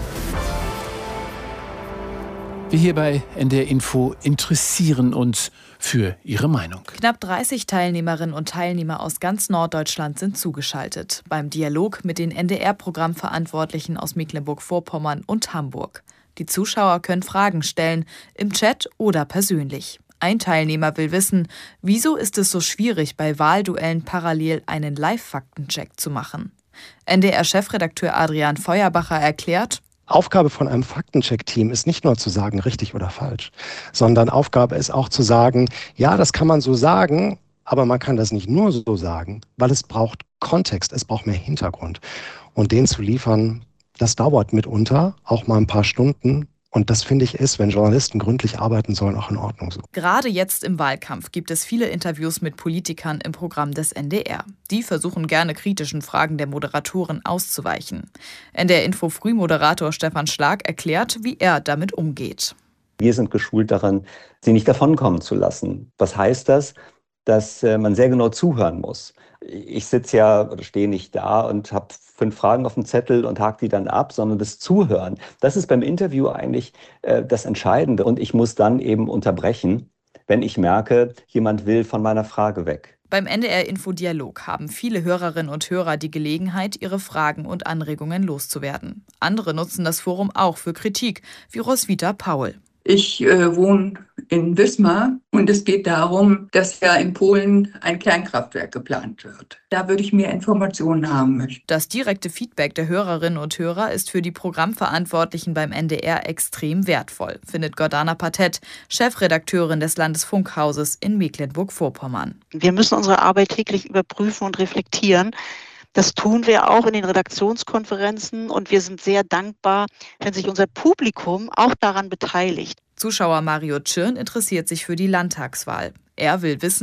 Speaker 2: Wir hier bei N D R Info interessieren uns für Ihre Meinung.
Speaker 20: Knapp dreißig Teilnehmerinnen und Teilnehmer aus ganz Norddeutschland sind zugeschaltet beim Dialog mit den N D R-Programmverantwortlichen aus Mecklenburg-Vorpommern und Hamburg. Die Zuschauer können Fragen stellen, im Chat oder persönlich. Ein Teilnehmer will wissen, wieso ist es so schwierig, bei Wahlduellen parallel einen Live-Faktencheck zu machen? N D R-Chefredakteur Adrian Feuerbacher erklärt:
Speaker 21: Aufgabe von einem Faktencheck-Team ist nicht nur zu sagen, richtig oder falsch, sondern Aufgabe ist auch zu sagen, ja, das kann man so sagen, aber man kann das nicht nur so sagen, weil es braucht Kontext, es braucht mehr Hintergrund. Und den zu liefern, das dauert mitunter auch mal ein paar Stunden. Und das, finde ich, ist, wenn Journalisten gründlich arbeiten sollen, auch in Ordnung so.
Speaker 20: Gerade jetzt im Wahlkampf gibt es viele Interviews mit Politikern im Programm des N D R. Die versuchen gerne kritischen Fragen der Moderatoren auszuweichen. N D R-Info-Frühmoderator Stefan Schlag erklärt, wie er damit umgeht.
Speaker 22: Wir sind geschult daran, sie nicht davonkommen zu lassen. Was heißt das? Dass man sehr genau zuhören muss. Ich sitze ja oder stehe nicht da und habe fünf Fragen auf dem Zettel und hake die dann ab, sondern das Zuhören. Das ist beim Interview eigentlich äh, das Entscheidende. Und ich muss dann eben unterbrechen, wenn ich merke, jemand will von meiner Frage weg.
Speaker 20: Beim N D R-Info-Dialog haben viele Hörerinnen und Hörer die Gelegenheit, ihre Fragen und Anregungen loszuwerden. Andere nutzen das Forum auch für Kritik, wie Roswitha Paul.
Speaker 23: Ich äh, wohne in Wismar und es geht darum, dass ja in Polen ein Kleinkraftwerk geplant wird. Da würde ich mehr Informationen haben möchten.
Speaker 20: Das direkte Feedback der Hörerinnen und Hörer ist für die Programmverantwortlichen beim N D R extrem wertvoll, findet Gordana Patett, Chefredakteurin des Landesfunkhauses in Mecklenburg-Vorpommern.
Speaker 24: Wir müssen unsere Arbeit täglich überprüfen und reflektieren. Das tun wir auch in den Redaktionskonferenzen und wir sind sehr dankbar, wenn sich unser Publikum auch daran beteiligt.
Speaker 20: Zuschauer Mario Tschirn interessiert sich für die Landtagswahl. Er will wissen: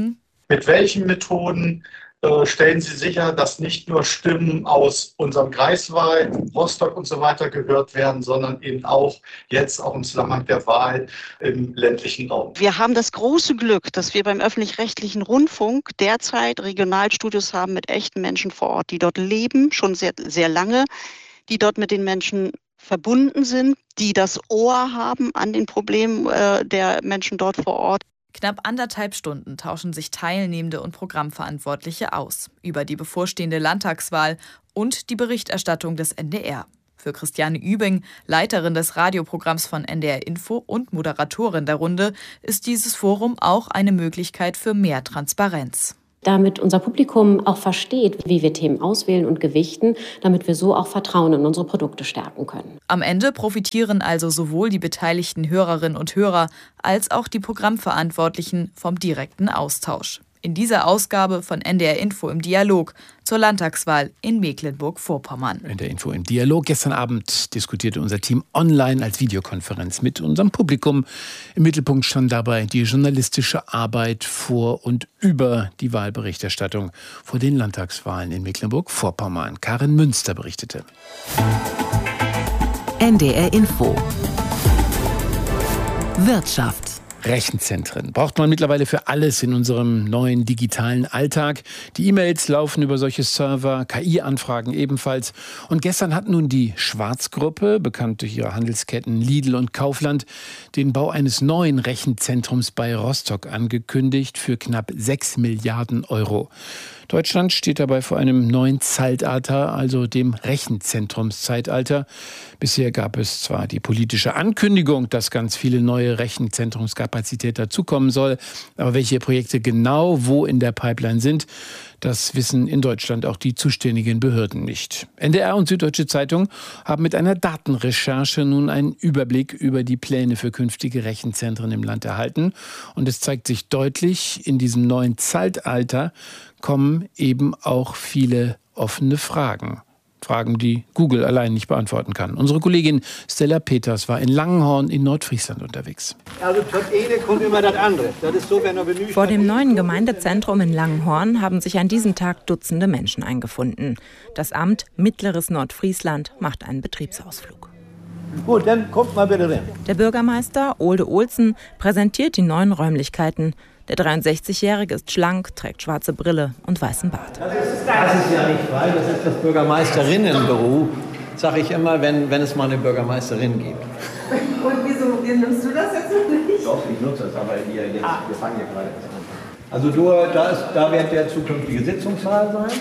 Speaker 3: Mit welchen Methoden äh, stellen Sie sicher, dass nicht nur Stimmen aus unserem Greifswald, Rostock und so weiter gehört werden, sondern eben auch jetzt auch im Zusammenhang der Wahl im ländlichen Raum?
Speaker 24: Wir haben das große Glück, dass wir beim öffentlich-rechtlichen Rundfunk derzeit Regionalstudios haben mit echten Menschen vor Ort, die dort leben, schon sehr, sehr lange, die dort mit den Menschen verbunden sind, die das Ohr haben an den Problemen äh, der Menschen dort vor Ort.
Speaker 20: Knapp anderthalb Stunden tauschen sich Teilnehmende und Programmverantwortliche aus über die bevorstehende Landtagswahl und die Berichterstattung des N D R. Für Christiane Übing, Leiterin des Radioprogramms von N D R Info und Moderatorin der Runde, ist dieses Forum auch eine Möglichkeit für mehr Transparenz.
Speaker 4: Damit unser Publikum auch versteht, wie wir Themen auswählen und gewichten, damit wir so auch Vertrauen in unsere Produkte stärken können.
Speaker 20: Am Ende profitieren also sowohl die beteiligten Hörerinnen und Hörer als auch die Programmverantwortlichen vom direkten Austausch. In dieser Ausgabe von N D R Info im Dialog zur Landtagswahl in Mecklenburg-Vorpommern.
Speaker 2: N D R Info im Dialog. Gestern Abend diskutierte unser Team online als Videokonferenz mit unserem Publikum. Im Mittelpunkt stand dabei die journalistische Arbeit vor und über die Wahlberichterstattung vor den Landtagswahlen in Mecklenburg-Vorpommern. Karin Münster berichtete.
Speaker 1: N D R Info. Wirtschaft.
Speaker 2: Rechenzentren braucht man mittlerweile für alles in unserem neuen digitalen Alltag. Die E-Mails laufen über solche Server, K I-Anfragen ebenfalls. Und gestern hat nun die Schwarz-Gruppe, bekannt durch ihre Handelsketten Lidl und Kaufland, den Bau eines neuen Rechenzentrums bei Rostock angekündigt für knapp sechs Milliarden Euro. Deutschland steht dabei vor einem neuen Zeitalter, also dem Rechenzentrumszeitalter. Bisher gab es zwar die politische Ankündigung, dass ganz viele neue Rechenzentrumskapazität dazukommen soll, aber welche Projekte genau wo in der Pipeline sind, das wissen in Deutschland auch die zuständigen Behörden nicht. N D R und Süddeutsche Zeitung haben mit einer Datenrecherche nun einen Überblick über die Pläne für künftige Rechenzentren im Land erhalten. Und es zeigt sich deutlich, in diesem neuen Zeitalter kommen eben auch viele offene Fragen. Fragen, die Google allein nicht beantworten kann. Unsere Kollegin Stella Peters war in Langenhorn in Nordfriesland unterwegs.
Speaker 5: Also das eine kommt immer das andere. Das ist so, wenn er benötigt.
Speaker 6: Vor dem neuen Gemeindezentrum in Langenhorn haben sich an diesem Tag Dutzende Menschen eingefunden. Das Amt Mittleres Nordfriesland macht einen Betriebsausflug.
Speaker 5: Gut, dann kommt mal bitte rein.
Speaker 6: Der Bürgermeister Olde Olsen präsentiert die neuen Räumlichkeiten. Der dreiundsechzigjährige ist schlank, trägt schwarze Brille und weißen Bart.
Speaker 5: Das ist, das ist ja nicht frei, das ist das Bürgermeisterinnenbüro, sage ich immer, wenn, wenn es mal eine Bürgermeisterin gibt.
Speaker 25: Und wieso nimmst du das jetzt nicht?
Speaker 5: Doch, ich nutze es, aber hier, jetzt, ah. wir fangen hier gerade erst an. Also du, da, ist, da wird der zukünftige Sitzungssaal sein.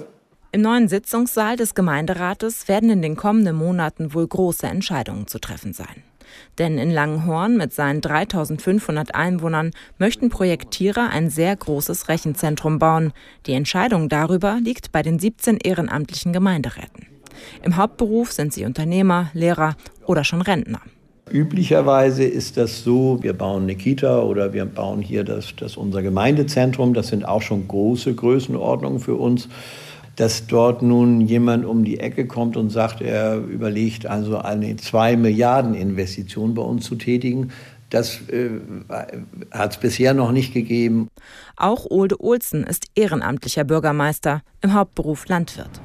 Speaker 6: Im neuen Sitzungssaal des Gemeinderates werden in den kommenden Monaten wohl große Entscheidungen zu treffen sein. Denn in Langenhorn mit seinen dreitausendfünfhundert Einwohnern möchten Projektierer ein sehr großes Rechenzentrum bauen. Die Entscheidung darüber liegt bei den siebzehn ehrenamtlichen Gemeinderäten. Im Hauptberuf sind sie Unternehmer, Lehrer oder schon Rentner.
Speaker 5: Üblicherweise ist das so, wir bauen eine Kita oder wir bauen hier das, das unser Gemeindezentrum. Das sind auch schon große Größenordnungen für uns. Dass dort nun jemand um die Ecke kommt und sagt, er überlegt also eine zwei Milliarden Investition bei uns zu tätigen, das äh, hat es bisher noch nicht gegeben.
Speaker 6: Auch Olde Olsen ist ehrenamtlicher Bürgermeister, im Hauptberuf Landwirt.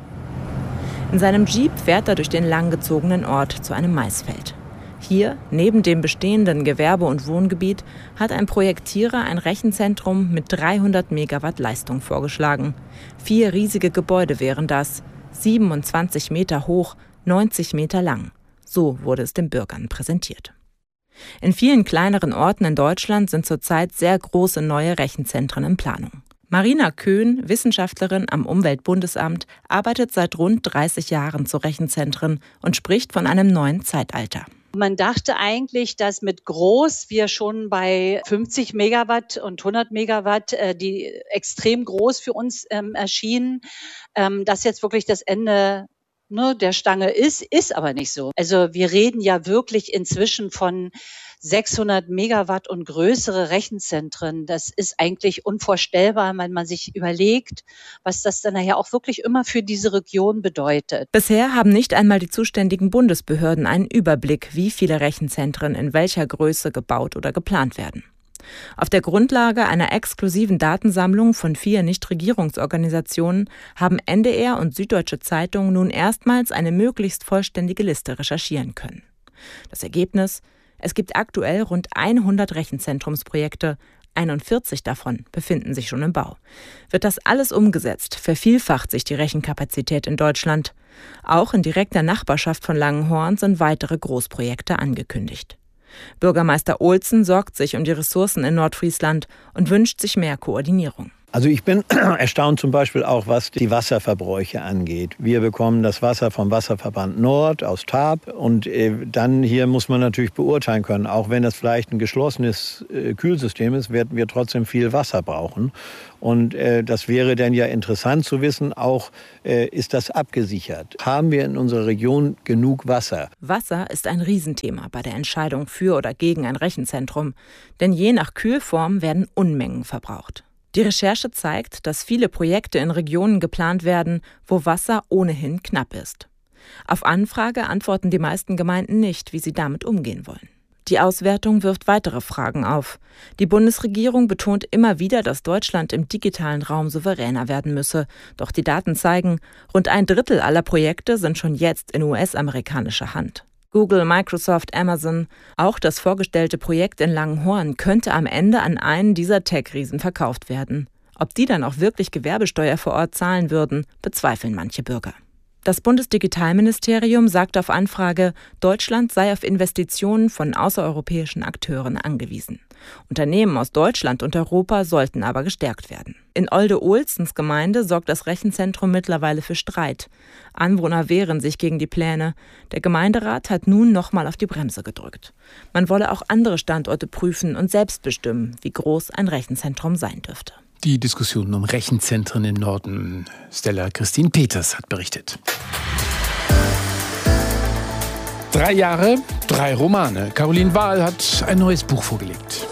Speaker 6: In seinem Jeep fährt er durch den langgezogenen Ort zu einem Maisfeld. Hier, neben dem bestehenden Gewerbe- und Wohngebiet, hat ein Projektierer ein Rechenzentrum mit dreihundert Megawatt Leistung vorgeschlagen. Vier riesige Gebäude wären das, siebenundzwanzig Meter hoch, neunzig Meter lang. So wurde es den Bürgern präsentiert. In vielen kleineren Orten in Deutschland sind zurzeit sehr große neue Rechenzentren in Planung. Marina Köhn, Wissenschaftlerin am Umweltbundesamt, arbeitet seit rund dreißig Jahren zu Rechenzentren und spricht von einem neuen Zeitalter.
Speaker 26: Man dachte eigentlich, dass mit groß wir schon bei fünfzig Megawatt und hundert Megawatt, äh, die extrem groß für uns ähm, erschienen, ähm, dass jetzt wirklich das Ende ne, der Stange ist, ist aber nicht so. Also wir reden ja wirklich inzwischen von sechshundert Megawatt und größere Rechenzentren. Das ist eigentlich unvorstellbar, wenn man sich überlegt, was das dann nachher auch wirklich immer für diese Region bedeutet.
Speaker 6: Bisher haben nicht einmal die zuständigen Bundesbehörden einen Überblick, wie viele Rechenzentren in welcher Größe gebaut oder geplant werden. Auf der Grundlage einer exklusiven Datensammlung von vier Nichtregierungsorganisationen haben N D R und Süddeutsche Zeitung nun erstmals eine möglichst vollständige Liste recherchieren können. Das Ergebnis? Es gibt aktuell rund hundert Rechenzentrumsprojekte, einundvierzig davon befinden sich schon im Bau. Wird das alles umgesetzt, vervielfacht sich die Rechenkapazität in Deutschland. Auch in direkter Nachbarschaft von Langenhorn sind weitere Großprojekte angekündigt. Bürgermeister Olsen sorgt sich um die Ressourcen in Nordfriesland und wünscht sich mehr Koordinierung.
Speaker 5: Also ich bin erstaunt zum Beispiel auch, was die Wasserverbräuche angeht. Wir bekommen das Wasser vom Wasserverband Nord aus Tarp und äh, dann hier muss man natürlich beurteilen können, auch wenn das vielleicht ein geschlossenes äh, Kühlsystem ist, werden wir trotzdem viel Wasser brauchen. Und äh, das wäre dann ja interessant zu wissen, auch äh, ist das abgesichert? Haben wir in unserer Region genug Wasser?
Speaker 6: Wasser ist ein Riesenthema bei der Entscheidung für oder gegen ein Rechenzentrum, denn je nach Kühlform werden Unmengen verbraucht. Die Recherche zeigt, dass viele Projekte in Regionen geplant werden, wo Wasser ohnehin knapp ist. Auf Anfrage antworten die meisten Gemeinden nicht, wie sie damit umgehen wollen. Die Auswertung wirft weitere Fragen auf. Die Bundesregierung betont immer wieder, dass Deutschland im digitalen Raum souveräner werden müsse. Doch die Daten zeigen, rund ein Drittel aller Projekte sind schon jetzt in U S-amerikanischer Hand. Google, Microsoft, Amazon. Auch das vorgestellte Projekt in Langenhorn könnte am Ende an einen dieser Tech-Riesen verkauft werden. Ob die dann auch wirklich Gewerbesteuer vor Ort zahlen würden, bezweifeln manche Bürger. Das Bundesdigitalministerium sagt auf Anfrage, Deutschland sei auf Investitionen von außereuropäischen Akteuren angewiesen. Unternehmen aus Deutschland und Europa sollten aber gestärkt werden. In Olde-Olsens Gemeinde sorgt das Rechenzentrum mittlerweile für Streit. Anwohner wehren sich gegen die Pläne. Der Gemeinderat hat nun nochmal auf die Bremse gedrückt. Man wolle auch andere Standorte prüfen und selbst bestimmen, wie groß ein Rechenzentrum sein dürfte.
Speaker 2: Die Diskussion um Rechenzentren im Norden. Stella Christine Peters hat berichtet. Drei Jahre, drei Romane. Caroline Wahl hat ein neues Buch vorgelegt.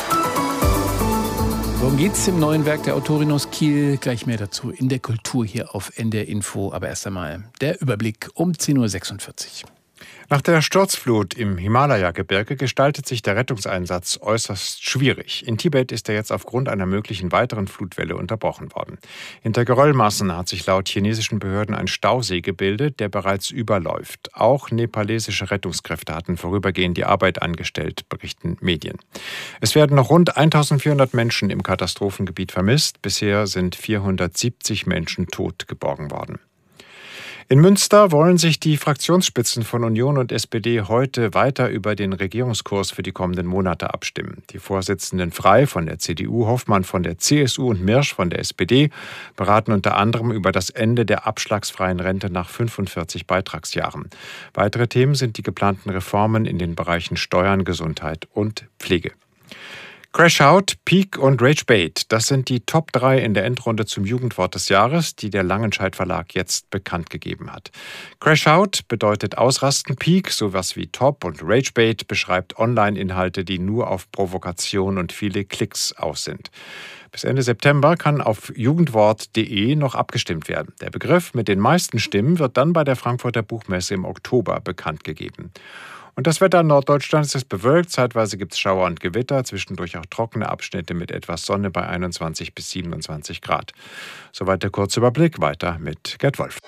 Speaker 2: Worum geht's im neuen Werk der Autorin aus Kiel? Gleich mehr dazu in der Kultur hier auf N D R Info. Aber erst einmal der Überblick um zehn Uhr sechsundvierzig.
Speaker 7: Nach der Sturzflut im Himalaya-Gebirge gestaltet sich der Rettungseinsatz äußerst schwierig. In Tibet ist er jetzt aufgrund einer möglichen weiteren Flutwelle unterbrochen worden. Hinter Geröllmassen hat sich laut chinesischen Behörden ein Stausee gebildet, der bereits überläuft. Auch nepalesische Rettungskräfte hatten vorübergehend die Arbeit angestellt, berichten Medien. Es werden noch rund eintausendvierhundert Menschen im Katastrophengebiet vermisst. Bisher sind vierhundertsiebzig Menschen tot geborgen worden. In Münster wollen sich die Fraktionsspitzen von Union und S P D heute weiter über den Regierungskurs für die kommenden Monate abstimmen. Die Vorsitzenden Frey von der C D U, Hoffmann von der C S U und Mirsch von der S P D beraten unter anderem über das Ende der abschlagsfreien Rente nach fünfundvierzig Beitragsjahren. Weitere Themen sind die geplanten Reformen in den Bereichen Steuern, Gesundheit und Pflege. Crashout, Peak und Ragebait, das sind die Top drei in der Endrunde zum Jugendwort des Jahres, die der Langenscheidt Verlag jetzt bekannt gegeben hat. Crashout bedeutet ausrasten, Peak, sowas wie Top, und Ragebait beschreibt Online-Inhalte, die nur auf Provokation und viele Klicks aus sind. Bis Ende September kann auf jugendwort punkt de noch abgestimmt werden. Der Begriff mit den meisten Stimmen wird dann bei der Frankfurter Buchmesse im Oktober bekannt gegeben. Und das Wetter in Norddeutschland ist bewölkt, zeitweise gibt es Schauer und Gewitter, zwischendurch auch trockene Abschnitte mit etwas Sonne bei einundzwanzig bis siebenundzwanzig Grad. Soweit der kurze Überblick, weiter mit Gerd Wolf.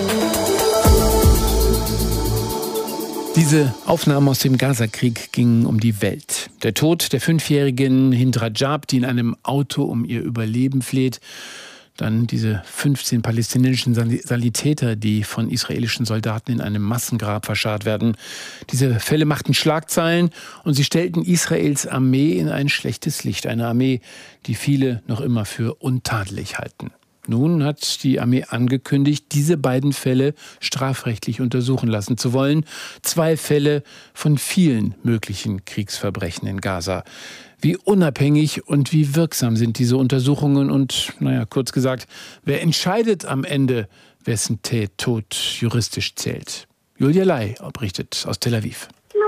Speaker 2: Diese Aufnahmen aus dem Gazakrieg gingen um die Welt. Der Tod der fünfjährigen Hind Rajab, die in einem Auto um ihr Überleben fleht. Dann diese fünfzehn palästinensischen Sanitäter, die von israelischen Soldaten in einem Massengrab verscharrt werden. Diese Fälle machten Schlagzeilen und sie stellten Israels Armee in ein schlechtes Licht. Eine Armee, die viele noch immer für untadelig halten. Nun hat die Armee angekündigt, diese beiden Fälle strafrechtlich untersuchen lassen zu wollen. Zwei Fälle von vielen möglichen Kriegsverbrechen in Gaza. Wie unabhängig und wie wirksam sind diese Untersuchungen und, naja, kurz gesagt, wer entscheidet am Ende, wessen Tod juristisch zählt? Julia Lai berichtet aus Tel Aviv.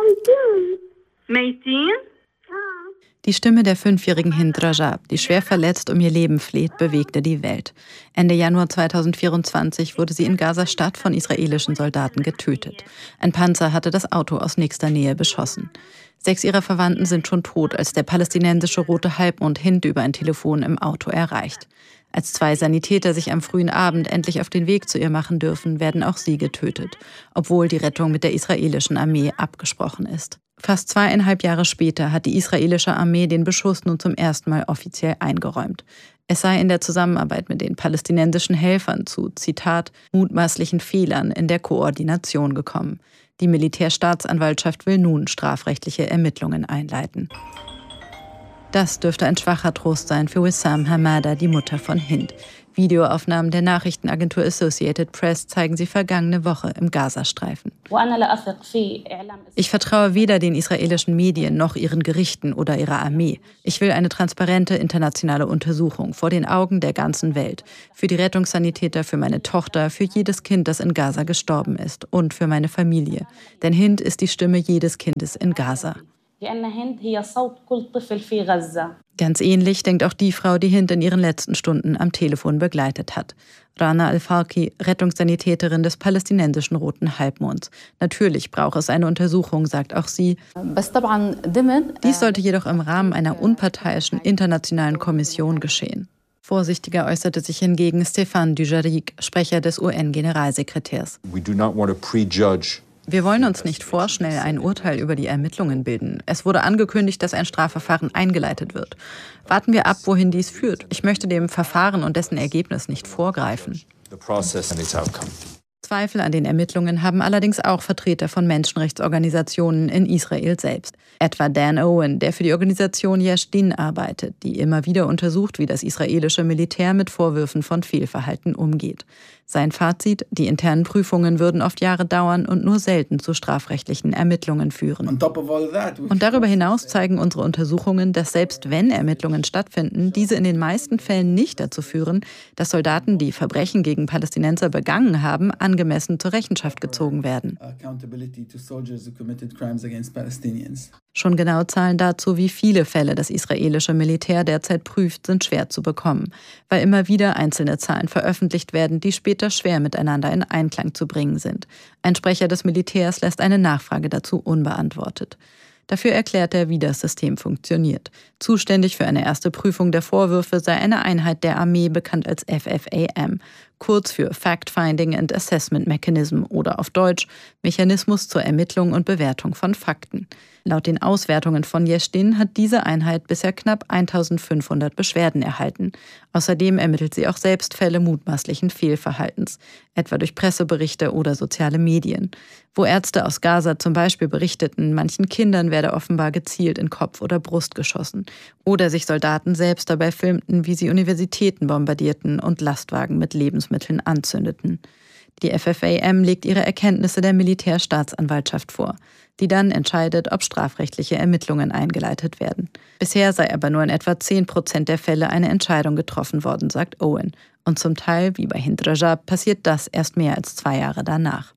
Speaker 8: Die Stimme der fünfjährigen Hind Rajab, die schwer verletzt um ihr Leben fleht, bewegte die Welt. Ende Januar zweitausendvierundzwanzig wurde sie in Gaza-Stadt von israelischen Soldaten getötet. Ein Panzer hatte das Auto aus nächster Nähe beschossen. Sechs ihrer Verwandten sind schon tot, als der palästinensische Rote Halbmond Hind über ein Telefon im Auto erreicht. Als zwei Sanitäter sich am frühen Abend endlich auf den Weg zu ihr machen dürfen, werden auch sie getötet, obwohl die Rettung mit der israelischen Armee abgesprochen ist. Fast zweieinhalb Jahre später hat die israelische Armee den Beschuss nun zum ersten Mal offiziell eingeräumt. Es sei in der Zusammenarbeit mit den palästinensischen Helfern zu, Zitat, mutmaßlichen Fehlern in der Koordination gekommen. Die Militärstaatsanwaltschaft will nun strafrechtliche Ermittlungen einleiten. Das dürfte ein schwacher Trost sein für Wissam Hamada, die Mutter von Hind. Videoaufnahmen der Nachrichtenagentur Associated Press zeigen sie vergangene Woche im Gazastreifen. Ich vertraue weder den israelischen Medien noch ihren Gerichten oder ihrer Armee. Ich will eine transparente internationale Untersuchung vor den Augen der ganzen Welt. Für die Rettungssanitäter, für meine Tochter, für jedes Kind, das in Gaza gestorben ist und für meine Familie. Denn Hind ist die Stimme jedes Kindes in Gaza. Ganz ähnlich denkt auch die Frau, die Hind in ihren letzten Stunden am Telefon begleitet hat. Rana Al-Falki, Rettungssanitäterin des palästinensischen Roten Halbmonds. Natürlich braucht es eine Untersuchung, sagt auch sie. Dies sollte jedoch im Rahmen einer unparteiischen internationalen Kommission geschehen. Vorsichtiger äußerte sich hingegen Stéphane Dujarric, Sprecher des U N-Generalsekretärs.
Speaker 9: We do not want to prejudge.
Speaker 8: Wir wollen uns nicht vorschnell ein Urteil über die Ermittlungen bilden. Es wurde angekündigt, dass ein Strafverfahren eingeleitet wird. Warten wir ab, wohin dies führt. Ich möchte dem Verfahren und dessen Ergebnis nicht vorgreifen. Zweifel an den Ermittlungen haben allerdings auch Vertreter von Menschenrechtsorganisationen in Israel selbst. Etwa Dan Owen, der für die Organisation Yesh Din arbeitet, die immer wieder untersucht, wie das israelische Militär mit Vorwürfen von Fehlverhalten umgeht. Sein Fazit: Die internen Prüfungen würden oft Jahre dauern und nur selten zu strafrechtlichen Ermittlungen führen. Und darüber hinaus zeigen unsere Untersuchungen, dass selbst wenn Ermittlungen stattfinden, diese in den meisten Fällen nicht dazu führen, dass Soldaten, die Verbrechen gegen Palästinenser begangen haben, angemessen zur Rechenschaft gezogen werden. Schon genaue Zahlen dazu, wie viele Fälle das israelische Militär derzeit prüft, sind schwer zu bekommen, weil immer wieder einzelne Zahlen veröffentlicht werden, die später schwer miteinander in Einklang zu bringen sind. Ein Sprecher des Militärs lässt eine Nachfrage dazu unbeantwortet. Dafür erklärt er, wie das System funktioniert. Zuständig für eine erste Prüfung der Vorwürfe sei eine Einheit der Armee, bekannt als F F A M, kurz für Fact-Finding and Assessment Mechanism oder auf Deutsch Mechanismus zur Ermittlung und Bewertung von Fakten. Laut den Auswertungen von Yesh Din hat diese Einheit bisher knapp eintausendfünfhundert Beschwerden erhalten. Außerdem ermittelt sie auch selbst Fälle mutmaßlichen Fehlverhaltens, etwa durch Presseberichte oder soziale Medien. Wo Ärzte aus Gaza zum Beispiel berichteten, manchen Kindern werde offenbar gezielt in Kopf oder Brust geschossen. Oder sich Soldaten selbst dabei filmten, wie sie Universitäten bombardierten und Lastwagen mit Lebensmitteln anzündeten. Die F F A M legt ihre Erkenntnisse der Militärstaatsanwaltschaft vor, die dann entscheidet, ob strafrechtliche Ermittlungen eingeleitet werden. Bisher sei aber nur in etwa zehn Prozent der Fälle eine Entscheidung getroffen worden, sagt Owen. Und zum Teil, wie bei Hind Rajab, passiert das erst mehr als zwei Jahre danach.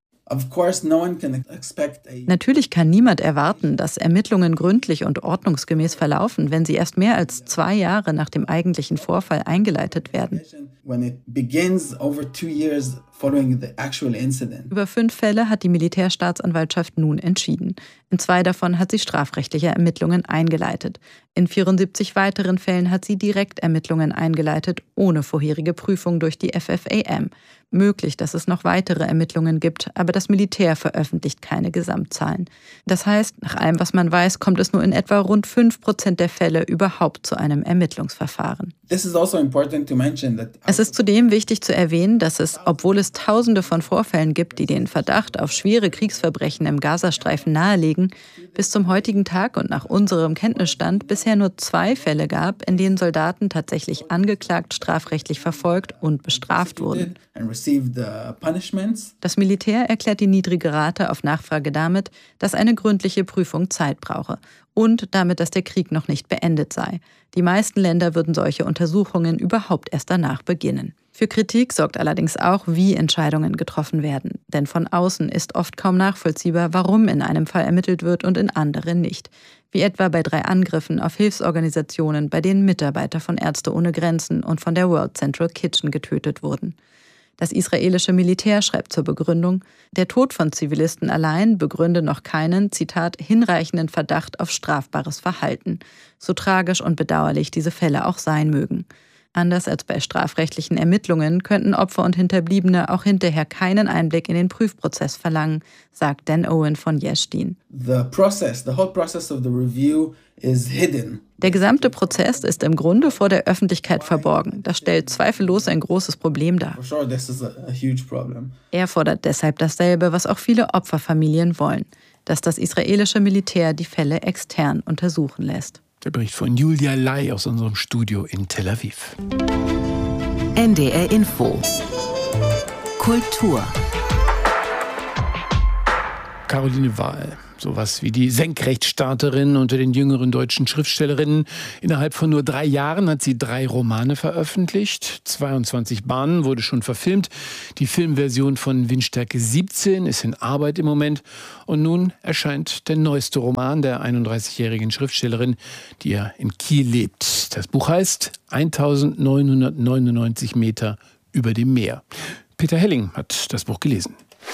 Speaker 8: Natürlich kann niemand erwarten, dass Ermittlungen gründlich und ordnungsgemäß verlaufen, wenn sie erst mehr als zwei Jahre nach dem eigentlichen Vorfall eingeleitet werden. Über fünf Fälle hat die Militärstaatsanwaltschaft nun entschieden. In zwei davon hat sie strafrechtliche Ermittlungen eingeleitet. In vierundsiebzig weiteren Fällen hat sie direkt Ermittlungen eingeleitet, ohne vorherige Prüfung durch die F F A M. Möglich, dass es noch weitere Ermittlungen gibt, aber das Militär veröffentlicht keine Gesamtzahlen. Das heißt, nach allem, was man weiß, kommt es nur in etwa rund fünf Prozent der Fälle überhaupt zu einem Ermittlungsverfahren. Es ist zudem wichtig zu erwähnen, dass es, obwohl es Tausende von Vorfällen gibt, die den Verdacht auf schwere Kriegsverbrechen im Gazastreifen nahelegen, bis zum heutigen Tag und nach unserem Kenntnisstand bisher nur zwei Fälle gab, in denen Soldaten tatsächlich angeklagt, strafrechtlich verfolgt und bestraft wurden. Das Militär erklärt die niedrige Rate auf Nachfrage damit, dass eine gründliche Prüfung Zeit brauche und damit, dass der Krieg noch nicht beendet sei. Die meisten Länder würden solche Untersuchungen überhaupt erst danach beginnen. Für Kritik sorgt allerdings auch, wie Entscheidungen getroffen werden. Denn von außen ist oft kaum nachvollziehbar, warum in einem Fall ermittelt wird und in anderen nicht. Wie etwa bei drei Angriffen auf Hilfsorganisationen, bei denen Mitarbeiter von Ärzte ohne Grenzen und von der World Central Kitchen getötet wurden. Das israelische Militär schreibt zur Begründung, der Tod von Zivilisten allein begründe noch keinen, Zitat, hinreichenden Verdacht auf strafbares Verhalten, so tragisch und bedauerlich diese Fälle auch sein mögen. Anders als bei strafrechtlichen Ermittlungen könnten Opfer und Hinterbliebene auch hinterher keinen Einblick in den Prüfprozess verlangen, sagt Dan Owen von Yesh Din.
Speaker 10: The process, the whole process of the review is hidden.
Speaker 8: Der gesamte Prozess ist im Grunde vor der Öffentlichkeit verborgen. Das stellt zweifellos ein großes Problem dar. Er fordert deshalb dasselbe, was auch viele Opferfamilien wollen, dass das israelische Militär die Fälle extern untersuchen lässt.
Speaker 2: Der Bericht von Julia Lai aus unserem Studio in Tel Aviv.
Speaker 1: N D R Info. Kultur.
Speaker 2: Caroline Wahl. Sowas wie die Senkrechtstarterin unter den jüngeren deutschen Schriftstellerinnen. Innerhalb von nur drei Jahren hat sie drei Romane veröffentlicht. zweiundzwanzig Bahnen wurde schon verfilmt. Die Filmversion von Windstärke siebzehn ist in Arbeit im Moment. Und nun erscheint der neueste Roman der einunddreißigjährigen Schriftstellerin, die ja in Kiel lebt. Das Buch heißt eintausendneunhundertneunundneunzig Meter über dem Meer. Peter Helling hat das Buch gelesen.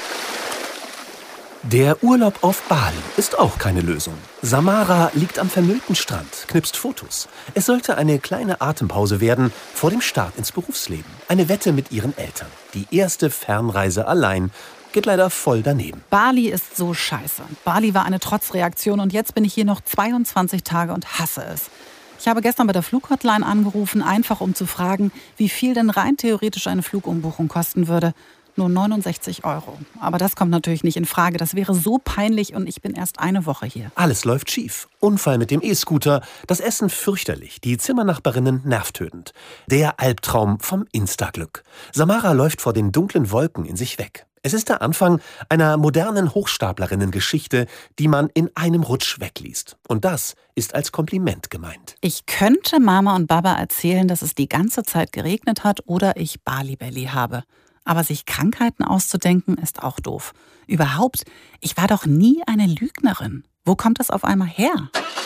Speaker 11: Der Urlaub auf Bali ist auch keine Lösung. Samara liegt am vermüllten Strand, knipst Fotos. Es sollte eine kleine Atempause werden vor dem Start ins Berufsleben. Eine Wette mit ihren Eltern. Die erste Fernreise allein geht leider voll daneben.
Speaker 12: Bali ist so scheiße. Bali war eine Trotzreaktion und jetzt bin ich hier noch zweiundzwanzig Tage und hasse es. Ich habe gestern bei der Flughotline angerufen, einfach um zu fragen, wie viel denn rein theoretisch eine Flugumbuchung kosten würde. Nur neunundsechzig Euro. Aber das kommt natürlich nicht in Frage. Das wäre so peinlich und ich bin erst eine Woche hier.
Speaker 11: Alles läuft schief. Unfall mit dem E-Scooter, das Essen fürchterlich, die Zimmernachbarinnen nervtötend. Der Albtraum vom Instaglück. Samara läuft vor den dunklen Wolken in sich weg. Es ist der Anfang einer modernen Hochstaplerinnen-Geschichte, die man in einem Rutsch wegliest. Und das ist als Kompliment gemeint.
Speaker 12: Ich könnte Mama und Baba erzählen, dass es die ganze Zeit geregnet hat oder ich Bali-Belly habe. Aber sich Krankheiten auszudenken, ist auch doof. Überhaupt, ich war doch nie eine Lügnerin. Wo kommt das auf einmal her?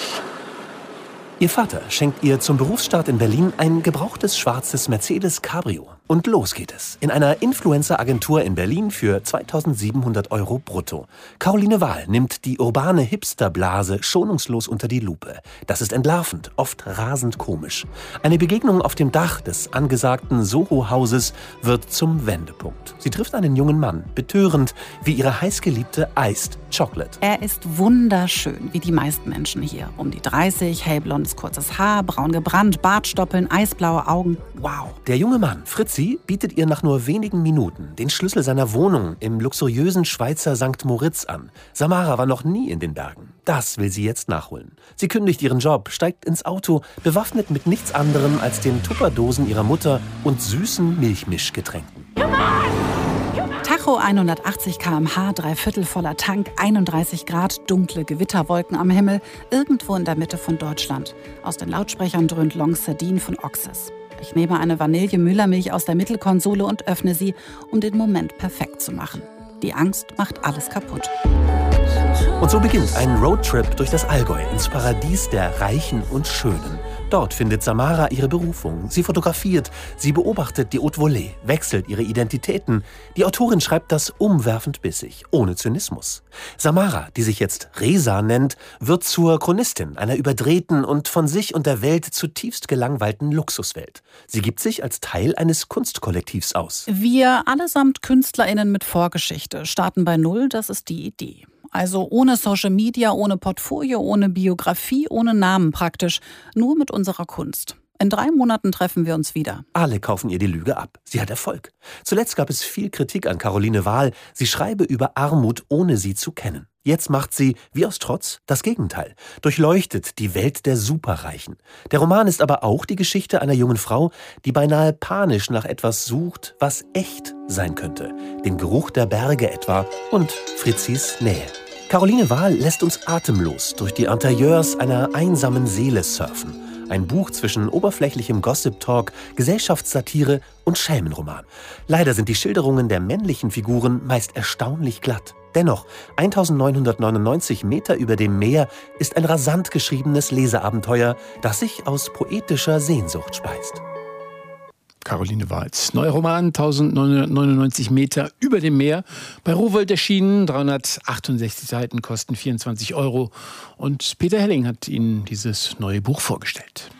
Speaker 11: Ihr Vater schenkt ihr zum Berufsstart in Berlin ein gebrauchtes schwarzes Mercedes Cabrio. Und los geht es. In einer Influencer-Agentur in Berlin für zweitausendsiebenhundert Euro brutto. Caroline Wahl nimmt die urbane Hipsterblase schonungslos unter die Lupe. Das ist entlarvend, oft rasend komisch. Eine Begegnung auf dem Dach des angesagten Soho-Hauses wird zum Wendepunkt. Sie trifft einen jungen Mann, betörend wie ihre heißgeliebte Iced Chocolate.
Speaker 12: Er ist wunderschön, wie die meisten Menschen hier. Um die dreißig, hellblondes kurzes Haar, braun gebrannt, Bartstoppeln, eisblaue Augen. Wow.
Speaker 11: Der junge Mann, Fritzi, bietet ihr nach nur wenigen Minuten den Schlüssel seiner Wohnung im luxuriösen Schweizer Sankt Moritz an. Samara war noch nie in den Bergen. Das will sie jetzt nachholen. Sie kündigt ihren Job, steigt ins Auto, bewaffnet mit nichts anderem als den Tupperdosen ihrer Mutter und süßen Milchmischgetränken.
Speaker 12: Tacho hundertachtzig Kilometer pro Stunde, dreiviertel voller Tank, einunddreißig Grad, dunkle Gewitterwolken am Himmel, irgendwo in der Mitte von Deutschland. Aus den Lautsprechern dröhnt Long Sardine von Oxys. Ich nehme eine Vanille-Müllermilch aus der Mittelkonsole und öffne sie, um den Moment perfekt zu machen. Die Angst macht alles kaputt.
Speaker 11: Und so beginnt ein Roadtrip durch das Allgäu ins Paradies der Reichen und Schönen. Dort findet Samara ihre Berufung. Sie fotografiert, sie beobachtet die Haute Volée, wechselt ihre Identitäten. Die Autorin schreibt das umwerfend bissig, ohne Zynismus. Samara, die sich jetzt Resa nennt, wird zur Chronistin einer überdrehten und von sich und der Welt zutiefst gelangweilten Luxuswelt. Sie gibt sich als Teil eines Kunstkollektivs aus.
Speaker 12: Wir allesamt KünstlerInnen mit Vorgeschichte starten bei Null, das ist die Idee. Also ohne Social Media, ohne Portfolio, ohne Biografie, ohne Namen praktisch. Nur mit unserer Kunst. In drei Monaten treffen wir uns wieder.
Speaker 11: Alle kaufen ihr die Lüge ab. Sie hat Erfolg. Zuletzt gab es viel Kritik an Caroline Wahl. Sie schreibe über Armut, ohne sie zu kennen. Jetzt macht sie, wie aus Trotz, das Gegenteil. Durchleuchtet die Welt der Superreichen. Der Roman ist aber auch die Geschichte einer jungen Frau, die beinahe panisch nach etwas sucht, was echt sein könnte. Den Geruch der Berge etwa und Fritzis Nähe. Caroline Wahl lässt uns atemlos durch die Interieurs einer einsamen Seele surfen. Ein Buch zwischen oberflächlichem Gossip-Talk, Gesellschaftssatire und Schelmenroman. Leider sind die Schilderungen der männlichen Figuren meist erstaunlich glatt. Dennoch, eintausendneunhundertneunundneunzig Meter über dem Meer ist ein rasant geschriebenes Leseabenteuer, das sich aus poetischer Sehnsucht speist.
Speaker 2: Caroline Wahls. Neuer Roman, neunzehnhundertneunundneunzig Meter über dem Meer. Bei Rowohlt erschienen, dreihundertachtundsechzig Seiten, kosten vierundzwanzig Euro. Und Peter Helling hat Ihnen dieses neue Buch vorgestellt.